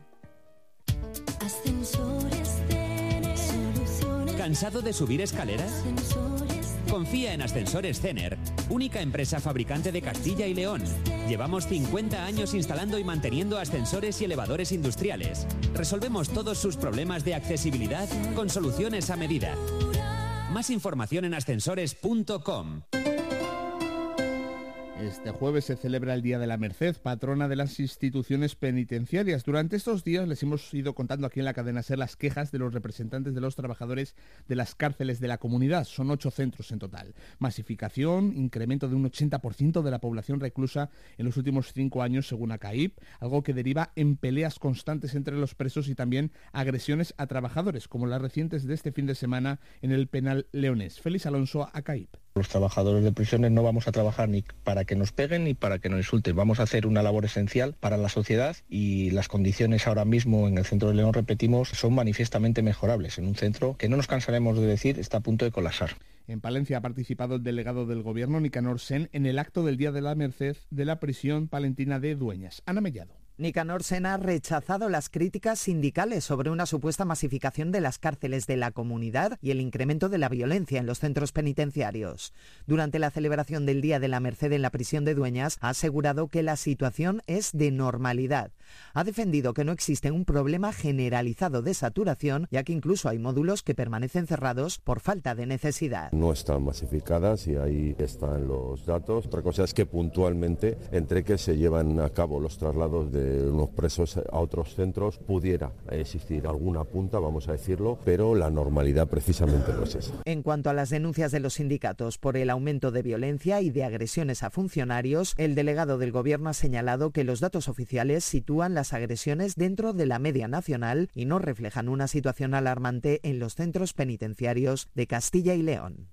Speaker 18: Ascensores Cener. Soluciones.
Speaker 30: ¿Cansado de subir escaleras?
Speaker 18: Ascensores.
Speaker 30: Confía en Ascensores Cener, única empresa fabricante de Castilla y León. Llevamos cincuenta años instalando y manteniendo ascensores y elevadores industriales. Resolvemos todos sus problemas de accesibilidad con soluciones a medida. Más información en ascensores punto com.
Speaker 9: Este jueves se celebra el Día de la Merced, patrona de las instituciones penitenciarias. Durante estos días les hemos ido contando aquí en la cadena SER las quejas de los representantes de los trabajadores de las cárceles de la comunidad. Son ocho centros en total. Masificación, incremento de un ochenta por ciento de la población reclusa en los últimos cinco años según ACAIP, algo que deriva en peleas constantes entre los presos y también agresiones a trabajadores, como las recientes de este fin de semana en el penal leonés. Félix Alonso, ACAIP.
Speaker 31: Los trabajadores de prisiones no vamos a trabajar ni para que nos peguen ni para que nos insulten. Vamos a hacer una labor esencial para la sociedad y las condiciones ahora mismo en el centro de León, repetimos, son manifiestamente mejorables. En un centro que no nos cansaremos de decir está a punto de colapsar.
Speaker 9: En Palencia ha participado el delegado del Gobierno, Nicanor Sen, en el acto del Día de la Merced de la prisión palentina de Dueñas. Ana Mellado.
Speaker 3: Nicanor Sena ha rechazado las críticas sindicales sobre una supuesta masificación de las cárceles de la comunidad y el incremento de la violencia en los centros penitenciarios. Durante la celebración del Día de la Merced en la prisión de Dueñas, ha asegurado que la situación es de normalidad. Ha defendido que no existe un problema generalizado de saturación, ya que incluso hay módulos que permanecen cerrados por falta de necesidad.
Speaker 5: No están masificadas y ahí están los datos. Otra cosa es que puntualmente, entre que se llevan a cabo los traslados de unos presos a otros centros, pudiera existir alguna punta, vamos a decirlo, pero la normalidad precisamente no es esa.
Speaker 3: En cuanto a las denuncias de los sindicatos por el aumento de violencia y de agresiones a funcionarios, el delegado del Gobierno ha señalado que los datos oficiales sitúan las agresiones dentro de la media nacional y no reflejan una situación alarmante en los centros penitenciarios de Castilla y León.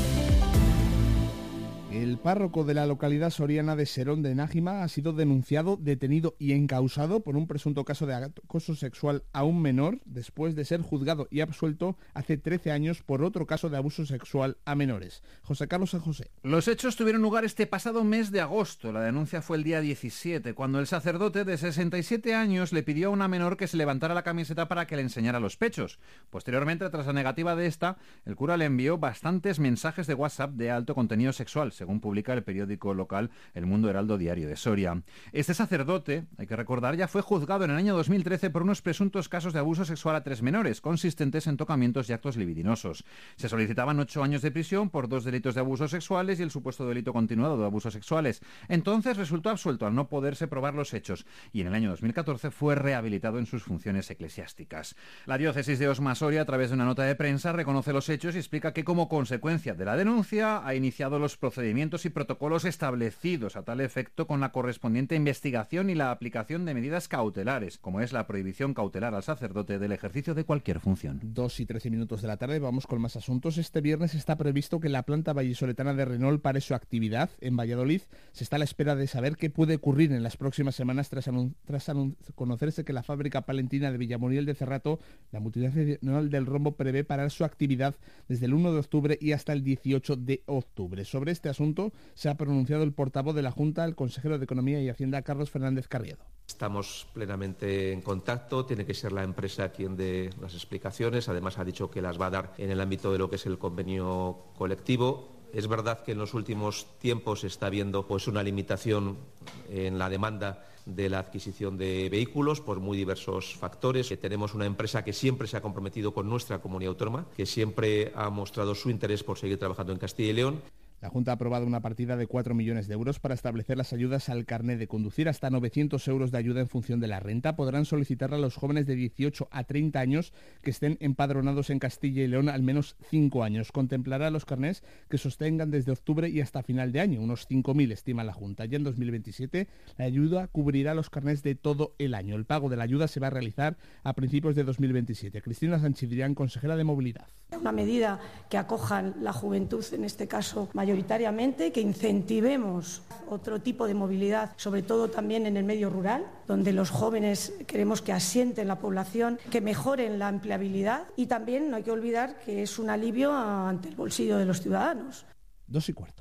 Speaker 9: El párroco de la localidad soriana de Serón de Nájima ha sido denunciado, detenido y encausado por un presunto caso de acoso sexual a un menor, después de ser juzgado y absuelto hace trece años por otro caso de abuso sexual a menores. José Carlos San José.
Speaker 6: Los hechos tuvieron lugar este pasado mes de agosto. La denuncia fue el día diecisiete, cuando el sacerdote de sesenta y siete años le pidió a una menor que se levantara la camiseta para que le enseñara los pechos. Posteriormente, tras la negativa de esta, el cura le envió bastantes mensajes de WhatsApp de alto contenido sexual, según publica el periódico local El Mundo Heraldo Diario de Soria. Este sacerdote, hay que recordar, ya fue juzgado en el año dos mil trece por unos presuntos casos de abuso sexual a tres menores, consistentes en tocamientos y actos libidinosos. Se solicitaban ocho años de prisión por dos delitos de abusos sexuales y el supuesto delito continuado de abusos sexuales. Entonces resultó absuelto al no poderse probar los hechos y en el año dos mil catorce fue rehabilitado en sus funciones eclesiásticas. La diócesis de Osma Soria, a través de una nota de prensa, reconoce los hechos y explica que como consecuencia de la denuncia ha iniciado los procedimientos y protocolos establecidos a tal efecto con la correspondiente investigación y la aplicación de medidas cautelares, como es la prohibición cautelar al sacerdote del ejercicio de cualquier función.
Speaker 9: Dos y trece minutos de la tarde, vamos con más asuntos. Este viernes está previsto que la planta vallisoletana de Renault pare su actividad en Valladolid. Se está a la espera de saber qué puede ocurrir en las próximas semanas tras, anun- tras anun- conocerse que la fábrica palentina de Villamuriel de Cerrato, la multinacional del rombo, prevé parar su actividad desde el uno de octubre y hasta el dieciocho de octubre. Sobre este asunto se ha pronunciado el portavoz de la Junta, el consejero de Economía y Hacienda, Carlos Fernández Carriedo.
Speaker 14: Estamos plenamente en contacto, tiene que ser la empresa quien dé las explicaciones, además ha dicho que las va a dar en el ámbito de lo que es el convenio colectivo. Es verdad que en los últimos tiempos se está viendo pues una limitación en la demanda de la adquisición de vehículos por muy diversos factores. Tenemos una empresa que siempre se ha comprometido con nuestra comunidad autónoma, que siempre ha mostrado su interés por seguir trabajando en Castilla y León.
Speaker 9: La Junta ha aprobado una partida de cuatro millones de euros para establecer las ayudas al carnet de conducir. Hasta novecientos euros de ayuda en función de la renta podrán solicitarla a los jóvenes de dieciocho a treinta años que estén empadronados en Castilla y León al menos cinco años. Contemplará los carnets que sostengan desde octubre y hasta final de año, unos cinco mil estima la Junta. Ya en dos mil veintisiete la ayuda cubrirá los carnets de todo el año. El pago de la ayuda se va a realizar a principios de dos mil veintisiete. Cristina Sanchidrián, consejera de Movilidad.
Speaker 19: Una medida que acojan la juventud, en este caso mayoritariamente, que incentivemos otro tipo de movilidad, sobre todo también en el medio rural, donde los jóvenes queremos que asienten la población, que mejoren la empleabilidad y también no hay que olvidar que es un alivio ante el bolsillo de los ciudadanos.
Speaker 9: Dos y cuarto.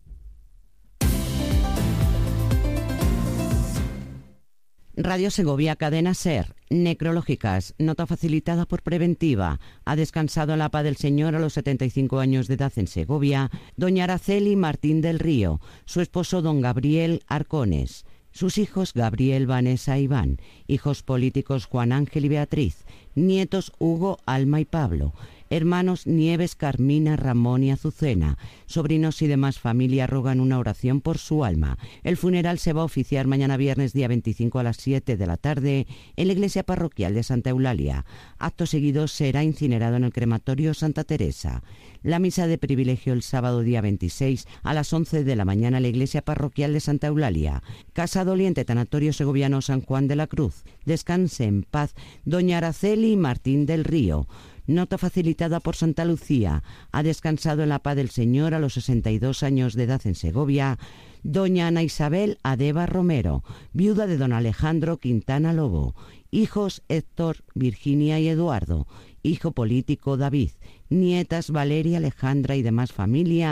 Speaker 20: Radio Segovia, Cadena SER, necrológicas, nota facilitada por Preventiva. Ha descansado en la paz del Señor a los setenta y cinco años de edad en Segovia doña Araceli Martín del Río, su esposo don Gabriel Arcones, sus hijos Gabriel, Vanessa y Iván, hijos políticos Juan Ángel y Beatriz, nietos Hugo, Alma y Pablo, hermanos Nieves, Carmina, Ramón y Azucena, sobrinos y demás familia rogan una oración por su alma. El funeral se va a oficiar mañana viernes día veinticinco a las siete de la tarde en la iglesia parroquial de Santa Eulalia. Acto seguido será incinerado en el crematorio Santa Teresa. La misa de privilegio el sábado día veintiséis a las once de la mañana en la iglesia parroquial de Santa Eulalia. Casa Doliente, Tanatorio Segoviano San Juan de la Cruz. Descanse en paz doña Araceli Martín del Río. Nota facilitada por Santa Lucía. Ha descansado en la paz del Señor a los sesenta y dos años de edad en Segovia doña Ana Isabel Adeba Romero, viuda de don Alejandro Quintana Lobo. Hijos Héctor, Virginia y Eduardo. Hijo político David. Nietas Valeria, Alejandra y demás familia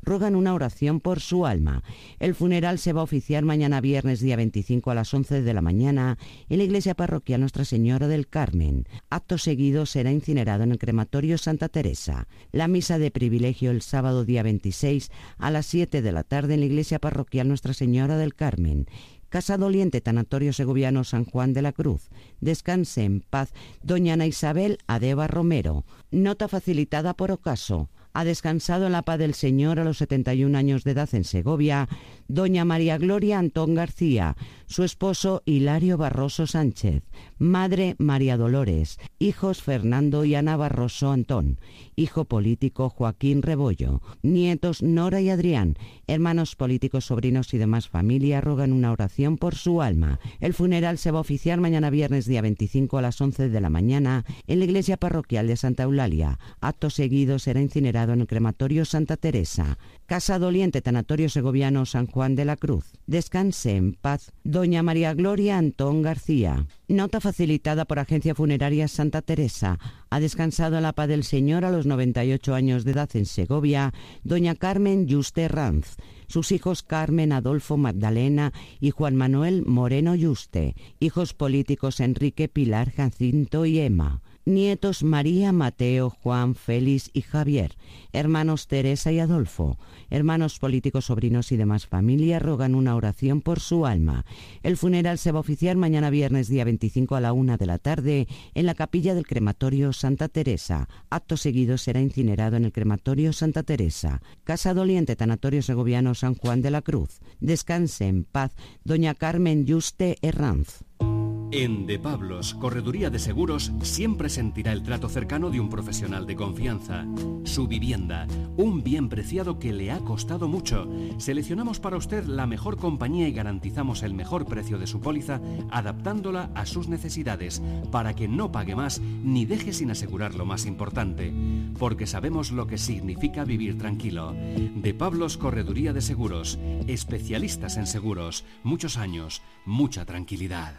Speaker 20: rogan una oración por su alma. El funeral se va a oficiar mañana viernes día veinticinco a las once de la mañana en la iglesia parroquial Nuestra Señora del Carmen. Acto seguido será incinerado en el crematorio Santa Teresa. La misa de privilegio el sábado día veintiséis a las siete de la tarde en la iglesia parroquial Nuestra Señora del Carmen. Casa Doliente, Tanatorio Segoviano San Juan de la Cruz. Descanse en paz doña Ana Isabel Adeba Romero. Nota facilitada por ocaso. Ha descansado en la paz del Señor a los setenta y un años de edad en Segovia doña María Gloria Antón García, su esposo Hilario Barroso Sánchez, madre María Dolores, hijos Fernando y Ana Barroso Antón, hijo político Joaquín Rebollo, nietos Nora y Adrián, hermanos políticos, sobrinos y demás familia rogan una oración por su alma. El funeral se va a oficiar mañana viernes día veinticinco a las once de la mañana en la iglesia parroquial de Santa Eulalia. Acto seguido será incinerado en el crematorio Santa Teresa. Casa Doliente, Tanatorio Segoviano San Juan de la Cruz. Descanse en paz doña María Gloria Antón García. Nota facilitada por Agencia Funeraria Santa Teresa. Ha descansado en la paz del Señor a los noventa y ocho años de edad en Segovia doña Carmen Yuste Ranz. Sus hijos Carmen, Adolfo, Magdalena y Juan Manuel Moreno Yuste. Hijos políticos Enrique, Pilar, Jacinto y Emma. Nietos María, Mateo, Juan, Félix y Javier. Hermanos Teresa y Adolfo. Hermanos políticos, sobrinos y demás familia rogan una oración por su alma. El funeral se va a oficiar mañana viernes día veinticinco a la una de la tarde en la capilla del crematorio Santa Teresa. Acto seguido será incinerado en el crematorio Santa Teresa. Casa Doliente, Tanatorio Segoviano San Juan de la Cruz. Descanse en paz doña Carmen Yuste Herranz.
Speaker 1: En De Pablos, Correduría de Seguros, siempre sentirá el trato cercano de un profesional de confianza. Su vivienda, un bien preciado que le ha costado mucho. Seleccionamos para usted la mejor compañía y garantizamos el mejor precio de su póliza, adaptándola a sus necesidades, para que no pague más ni deje sin asegurar lo más importante. Porque sabemos lo que significa vivir tranquilo. De Pablos, Correduría de Seguros, especialistas en seguros, muchos años, mucha tranquilidad.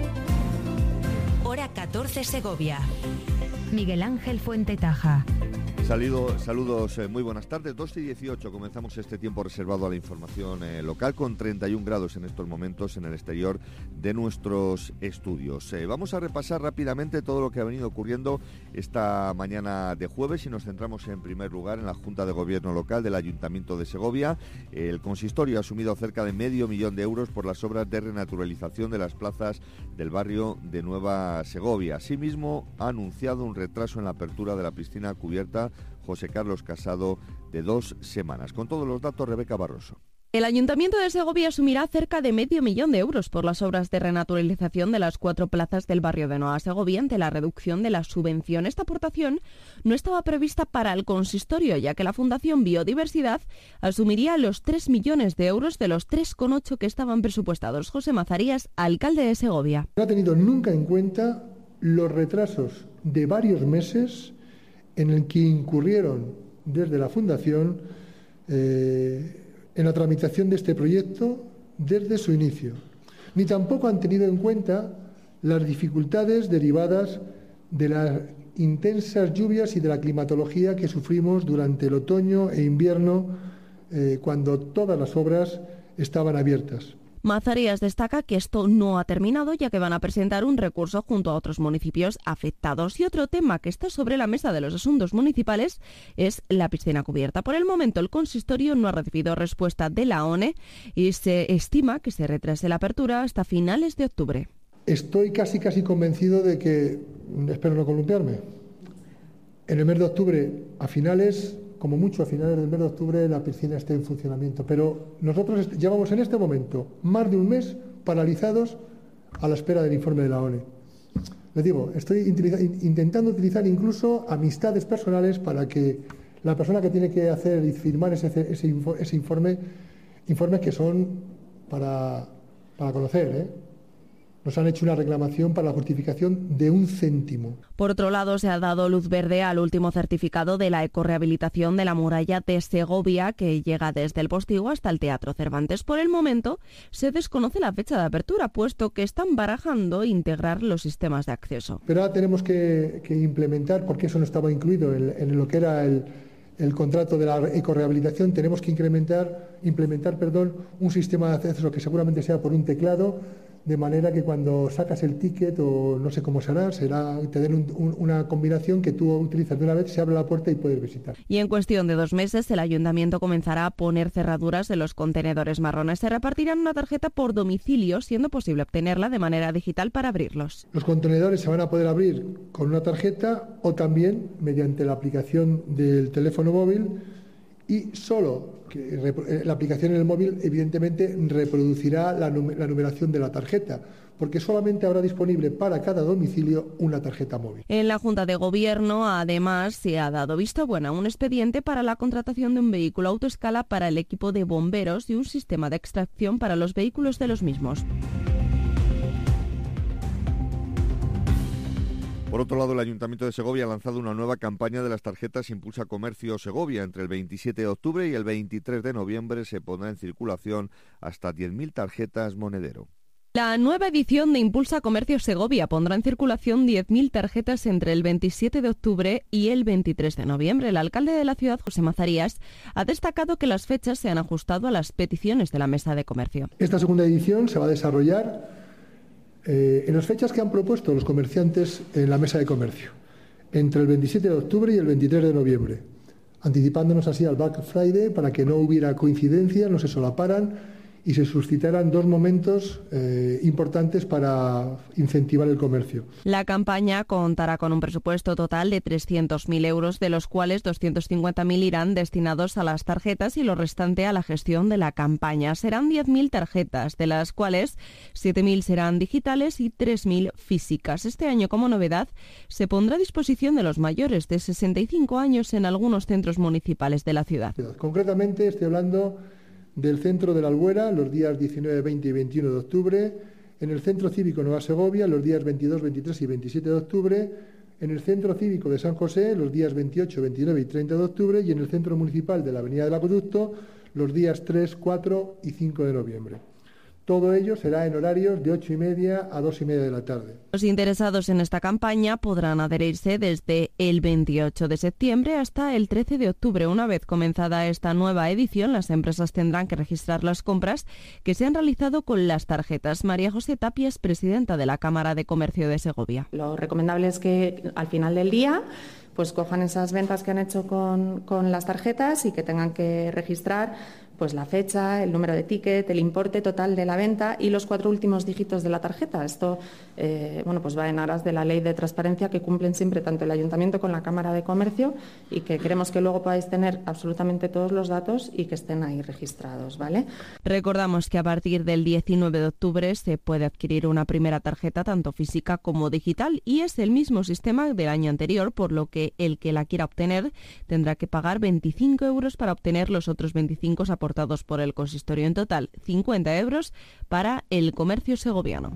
Speaker 23: Hora catorce Segovia. Miguel Ángel Fuentetaja.
Speaker 2: Saludo, saludos, eh, muy buenas tardes. dos y dieciocho, comenzamos este tiempo reservado a la información eh, local con treinta y un grados en estos momentos en el exterior de nuestros estudios. Eh, vamos a repasar rápidamente todo lo que ha venido ocurriendo esta mañana de jueves y nos centramos en primer lugar en la Junta de Gobierno Local del Ayuntamiento de Segovia. El consistorio ha asumido cerca de medio millón de euros por las obras de renaturalización de las plazas del barrio de Nueva Segovia. Asimismo, ha anunciado un retraso en la apertura de la piscina cubierta José Carlos Casado de dos semanas. Con todos los datos, Rebeca Barroso.
Speaker 4: El Ayuntamiento de Segovia asumirá cerca de medio millón de euros por las obras de renaturalización de las cuatro plazas del barrio de Nueva Segovia ante la reducción de la subvención. Esta aportación no estaba prevista para el consistorio, ya que la Fundación Biodiversidad asumiría los tres millones de euros de los tres coma ocho que estaban presupuestados. José Mazarías, alcalde de Segovia.
Speaker 7: No ha tenido nunca en cuenta los retrasos de varios meses en el que incurrieron desde la Fundación eh, en la tramitación de este proyecto desde su inicio. Ni tampoco han tenido en cuenta las dificultades derivadas de las intensas lluvias y de la climatología que sufrimos durante el otoño e invierno eh, cuando todas las obras estaban abiertas.
Speaker 4: Mazarías destaca que esto no ha terminado, ya que van a presentar un recurso junto a otros municipios afectados. Y otro tema que está sobre la mesa de los asuntos municipales es la piscina cubierta. Por el momento, el consistorio no ha recibido respuesta de la O N E y se estima que se retrase la apertura hasta finales de octubre.
Speaker 7: Estoy casi casi convencido de que, espero no columpiarme, en el mes de octubre, a finales, como mucho a finales del mes de octubre, la piscina esté en funcionamiento. Pero nosotros llevamos en este momento más de un mes paralizados a la espera del informe de la O N E. Les digo, estoy intentando utilizar incluso amistades personales para que la persona que tiene que hacer y firmar ese, ese, ese informe, informes que son para, para conocer, ¿eh? Nos han hecho una reclamación para la justificación de un céntimo.
Speaker 4: Por otro lado, se ha dado luz verde al último certificado de la ecorrehabilitación de la muralla de Segovia, que llega desde el Postigo hasta el Teatro Cervantes. Por el momento, se desconoce la fecha de apertura, puesto que están barajando integrar los sistemas de acceso.
Speaker 7: Pero ahora tenemos que, que implementar, porque eso no estaba incluido en, en lo que era el, el contrato de la ecorrehabilitación, tenemos que incrementar, implementar perdón, un sistema de acceso que seguramente sea por un teclado, de manera que cuando sacas el ticket, o no sé cómo será, será tener un, un, una combinación que tú utilizas de una vez, se abre la puerta y puedes visitar.
Speaker 4: Y en cuestión de dos meses, el ayuntamiento comenzará a poner cerraduras de los contenedores marrones. Se repartirán una tarjeta por domicilio, siendo posible obtenerla de manera digital para abrirlos.
Speaker 7: Los contenedores se van a poder abrir con una tarjeta o también mediante la aplicación del teléfono móvil, y solo que la aplicación en el móvil evidentemente reproducirá la, num- la numeración de la tarjeta, porque solamente habrá disponible para cada domicilio una tarjeta móvil.
Speaker 4: En la Junta de Gobierno, además, se ha dado visto bueno a un expediente para la contratación de un vehículo autoescala para el equipo de bomberos y un sistema de extracción para los vehículos de los mismos.
Speaker 2: Por otro lado, el Ayuntamiento de Segovia ha lanzado una nueva campaña de las tarjetas Impulsa Comercio Segovia. Entre el veintisiete de octubre y el veintitrés de noviembre se pondrá en circulación hasta diez mil tarjetas monedero.
Speaker 4: La nueva edición de Impulsa Comercio Segovia pondrá en circulación diez mil tarjetas entre el veintisiete de octubre y el veintitrés de noviembre. El alcalde de la ciudad, José Mazarías, ha destacado que las fechas se han ajustado a las peticiones de la Mesa de Comercio.
Speaker 7: Esta segunda edición se va a desarrollar Eh, en las fechas que han propuesto los comerciantes en la Mesa de Comercio, entre el veintisiete de octubre y el veintitrés de noviembre, anticipándonos así al Black Friday para que no hubiera coincidencia, no se solaparan y se suscitaran dos momentos eh, importantes para incentivar el comercio.
Speaker 4: La campaña contará con un presupuesto total de trescientos mil euros, de los cuales doscientos cincuenta mil irán destinados a las tarjetas y lo restante a la gestión de la campaña. Serán diez mil tarjetas, de las cuales siete mil serán digitales y tres mil físicas. Este año, como novedad, se pondrá a disposición de los mayores de sesenta y cinco años en algunos centros municipales de la ciudad.
Speaker 7: Concretamente, estoy hablando del Centro de la Albuera los días diecinueve, veinte y veintiuno de octubre, en el Centro Cívico Nueva Segovia los días veintidós, veintitrés y veintisiete de octubre, en el Centro Cívico de San José los días veintiocho, veintinueve y treinta de octubre y en el Centro Municipal de la Avenida del Acueducto los días tres, cuatro y cinco de noviembre. Todo ello será en horarios de ocho y media a dos y media de la tarde.
Speaker 4: Los interesados en esta campaña podrán adherirse desde el veintiocho de septiembre hasta el trece de octubre. Una vez comenzada esta nueva edición, las empresas tendrán que registrar las compras que se han realizado con las tarjetas. María José Tapia es presidenta de la Cámara de Comercio de Segovia.
Speaker 8: Lo recomendable es que al final del día pues cojan esas ventas que han hecho con, con las tarjetas y que tengan que registrar pues la fecha, el número de ticket, el importe total de la venta y los cuatro últimos dígitos de la tarjeta. Esto eh, bueno, pues va en aras de la ley de transparencia que cumplen siempre tanto el Ayuntamiento con la Cámara de Comercio y que queremos que luego podáis tener absolutamente todos los datos y que estén ahí registrados, ¿vale?
Speaker 4: Recordamos que a partir del diecinueve de octubre se puede adquirir una primera tarjeta tanto física como digital y es el mismo sistema del año anterior, por lo que el que la quiera obtener tendrá que pagar veinticinco euros para obtener los otros veinticinco aportados por el consistorio. En total, cincuenta euros para el comercio segoviano.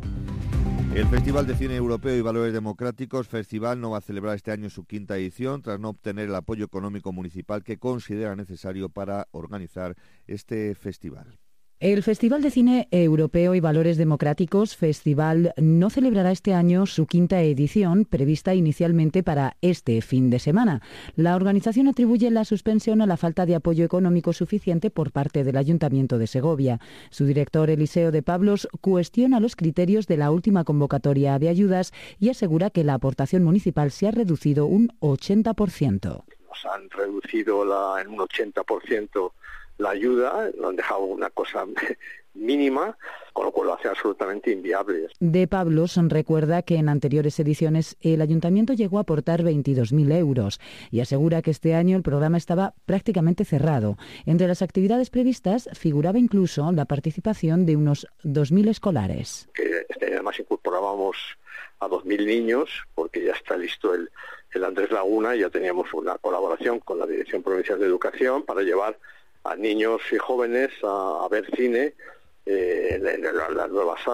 Speaker 2: El Festival de Cine Europeo y Valores Democráticos, Festival, no va a celebrar este año su quinta edición tras no obtener el apoyo económico municipal que considera necesario para organizar este festival.
Speaker 10: El Festival de Cine Europeo y Valores Democráticos, Festival, no celebrará este año su quinta edición, prevista inicialmente para este fin de semana. La organización atribuye la suspensión a la falta de apoyo económico suficiente por parte del Ayuntamiento de Segovia. Su director, Eliseo de Pablos, cuestiona los criterios de la última convocatoria de ayudas y asegura que la aportación municipal se ha reducido un ochenta por ciento.
Speaker 11: Nos han reducido la, en un ochenta por ciento la ayuda, nos han dejado una cosa mínima, con lo cual lo hace absolutamente inviable.
Speaker 10: De Pablos recuerda que en anteriores ediciones el Ayuntamiento llegó a aportar veintidós mil euros y asegura que este año el programa estaba prácticamente cerrado. Entre las actividades previstas figuraba incluso la participación de unos dos mil escolares.
Speaker 11: Que este año además incorporábamos a dos mil niños, porque ya está listo el, el Andrés Laguna, y ya teníamos una colaboración con la Dirección Provincial de Educación para llevar a niños y jóvenes a, a ver cine eh, en, en las nuevas salas.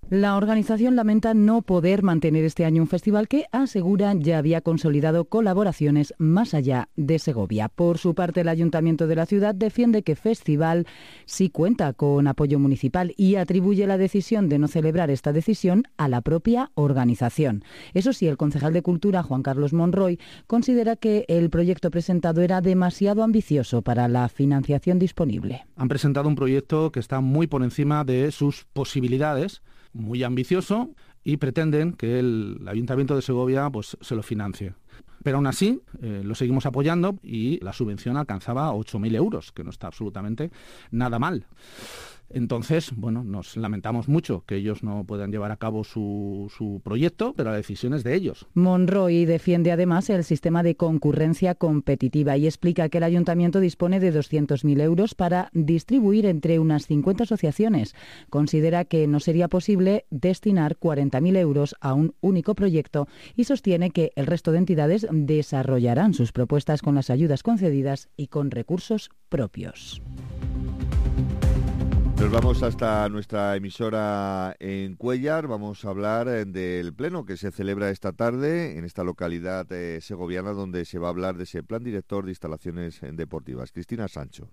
Speaker 10: La organización lamenta no poder mantener este año un festival que, asegura, ya había consolidado colaboraciones más allá de Segovia. Por su parte, el Ayuntamiento de la ciudad defiende que Festival sí cuenta con apoyo municipal y atribuye la decisión de no celebrar esta decisión a la propia organización. Eso sí, el concejal de Cultura, Juan Carlos Monroy, considera que el proyecto presentado era demasiado ambicioso para la financiación disponible.
Speaker 12: Han presentado un proyecto que está muy por encima de sus posibilidades, muy ambicioso, y pretenden que el Ayuntamiento de Segovia pues se lo financie. Pero aún así, eh, lo seguimos apoyando y la subvención alcanzaba ocho mil euros, que no está absolutamente nada mal. Entonces, bueno, nos lamentamos mucho que ellos no puedan llevar a cabo su, su proyecto, pero la decisión es de ellos.
Speaker 10: Monroy defiende además el sistema de concurrencia competitiva y explica que el Ayuntamiento dispone de doscientos mil euros para distribuir entre unas cincuenta asociaciones. Considera que no sería posible destinar cuarenta mil euros a un único proyecto y sostiene que el resto de entidades desarrollarán sus propuestas con las ayudas concedidas y con recursos propios.
Speaker 2: Nos vamos hasta nuestra emisora en Cuéllar. Vamos a hablar del pleno que se celebra esta tarde en esta localidad eh, segoviana, donde se va a hablar de ese plan director de instalaciones deportivas. Cristina Sancho.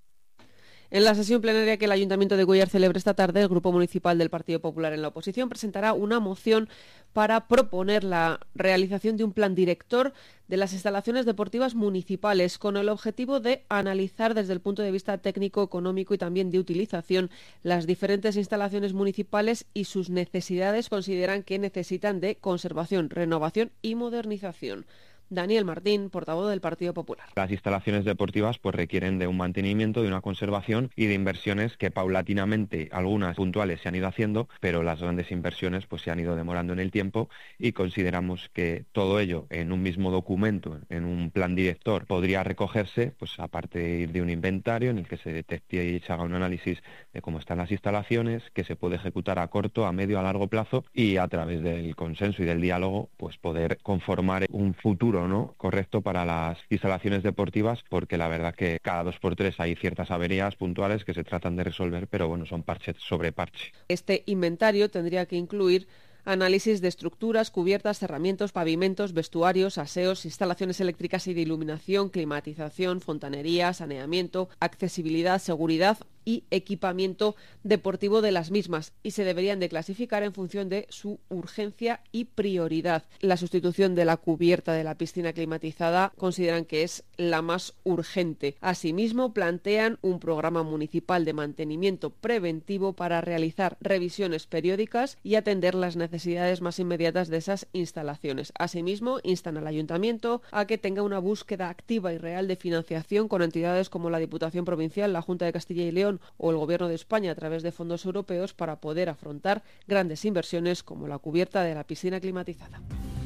Speaker 13: En la sesión plenaria que el Ayuntamiento de Cuéllar celebra esta tarde, el Grupo Municipal del Partido Popular en la oposición presentará una moción para proponer la realización de un plan director de las instalaciones deportivas municipales con el objetivo de analizar desde el punto de vista técnico, económico y también de utilización las diferentes instalaciones municipales y sus necesidades. Consideran que necesitan de conservación, renovación y modernización. Daniel Martín, portavoz del Partido Popular.
Speaker 15: Las instalaciones deportivas pues requieren de un mantenimiento, de una conservación y de inversiones que paulatinamente, algunas puntuales, se han ido haciendo, pero las grandes inversiones pues se han ido demorando en el tiempo y consideramos que todo ello en un mismo documento, en un plan director, podría recogerse pues a partir de un inventario en el que se detecte y se haga un análisis de cómo están las instalaciones, que se puede ejecutar a corto, a medio, a largo plazo y a través del consenso y del diálogo pues poder conformar un futuro ¿no? correcto para las instalaciones deportivas, porque la verdad que cada dos por tres hay ciertas averías puntuales que se tratan de resolver, pero bueno, son parche sobre parche.
Speaker 13: Este inventario tendría que incluir análisis de estructuras, cubiertas, cerramientos, pavimentos, vestuarios, aseos, instalaciones eléctricas y de iluminación, climatización, fontanería, saneamiento, accesibilidad, seguridad y equipamiento deportivo de las mismas, y se deberían de clasificar en función de su urgencia y prioridad. La sustitución de la cubierta de la piscina climatizada consideran que es la más urgente. Asimismo, plantean un programa municipal de mantenimiento preventivo para realizar revisiones periódicas y atender las necesidades más inmediatas de esas instalaciones. Asimismo, instan al Ayuntamiento a que tenga una búsqueda activa y real de financiación con entidades como la Diputación Provincial, la Junta de Castilla y León o el Gobierno de España a través de fondos europeos para poder afrontar grandes inversiones como la cubierta de la piscina climatizada.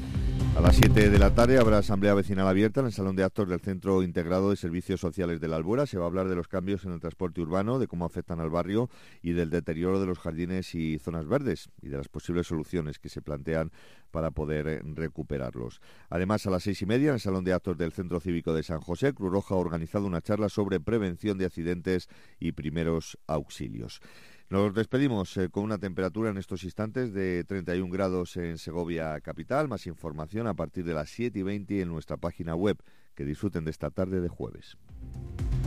Speaker 2: A las siete de la tarde habrá asamblea vecinal abierta en el Salón de Actos del Centro Integrado de Servicios Sociales de la Albuera. Se va a hablar de los cambios en el transporte urbano, de cómo afectan al barrio y del deterioro de los jardines y zonas verdes y de las posibles soluciones que se plantean para poder recuperarlos. Además, a las seis y media en el Salón de Actos del Centro Cívico de San José, Cruz Roja ha organizado una charla sobre prevención de accidentes y primeros auxilios. Nos despedimos eh, con una temperatura en estos instantes de treinta y un grados en Segovia capital. Más información a partir de las siete y veinte en nuestra página web. Que disfruten de esta tarde de jueves.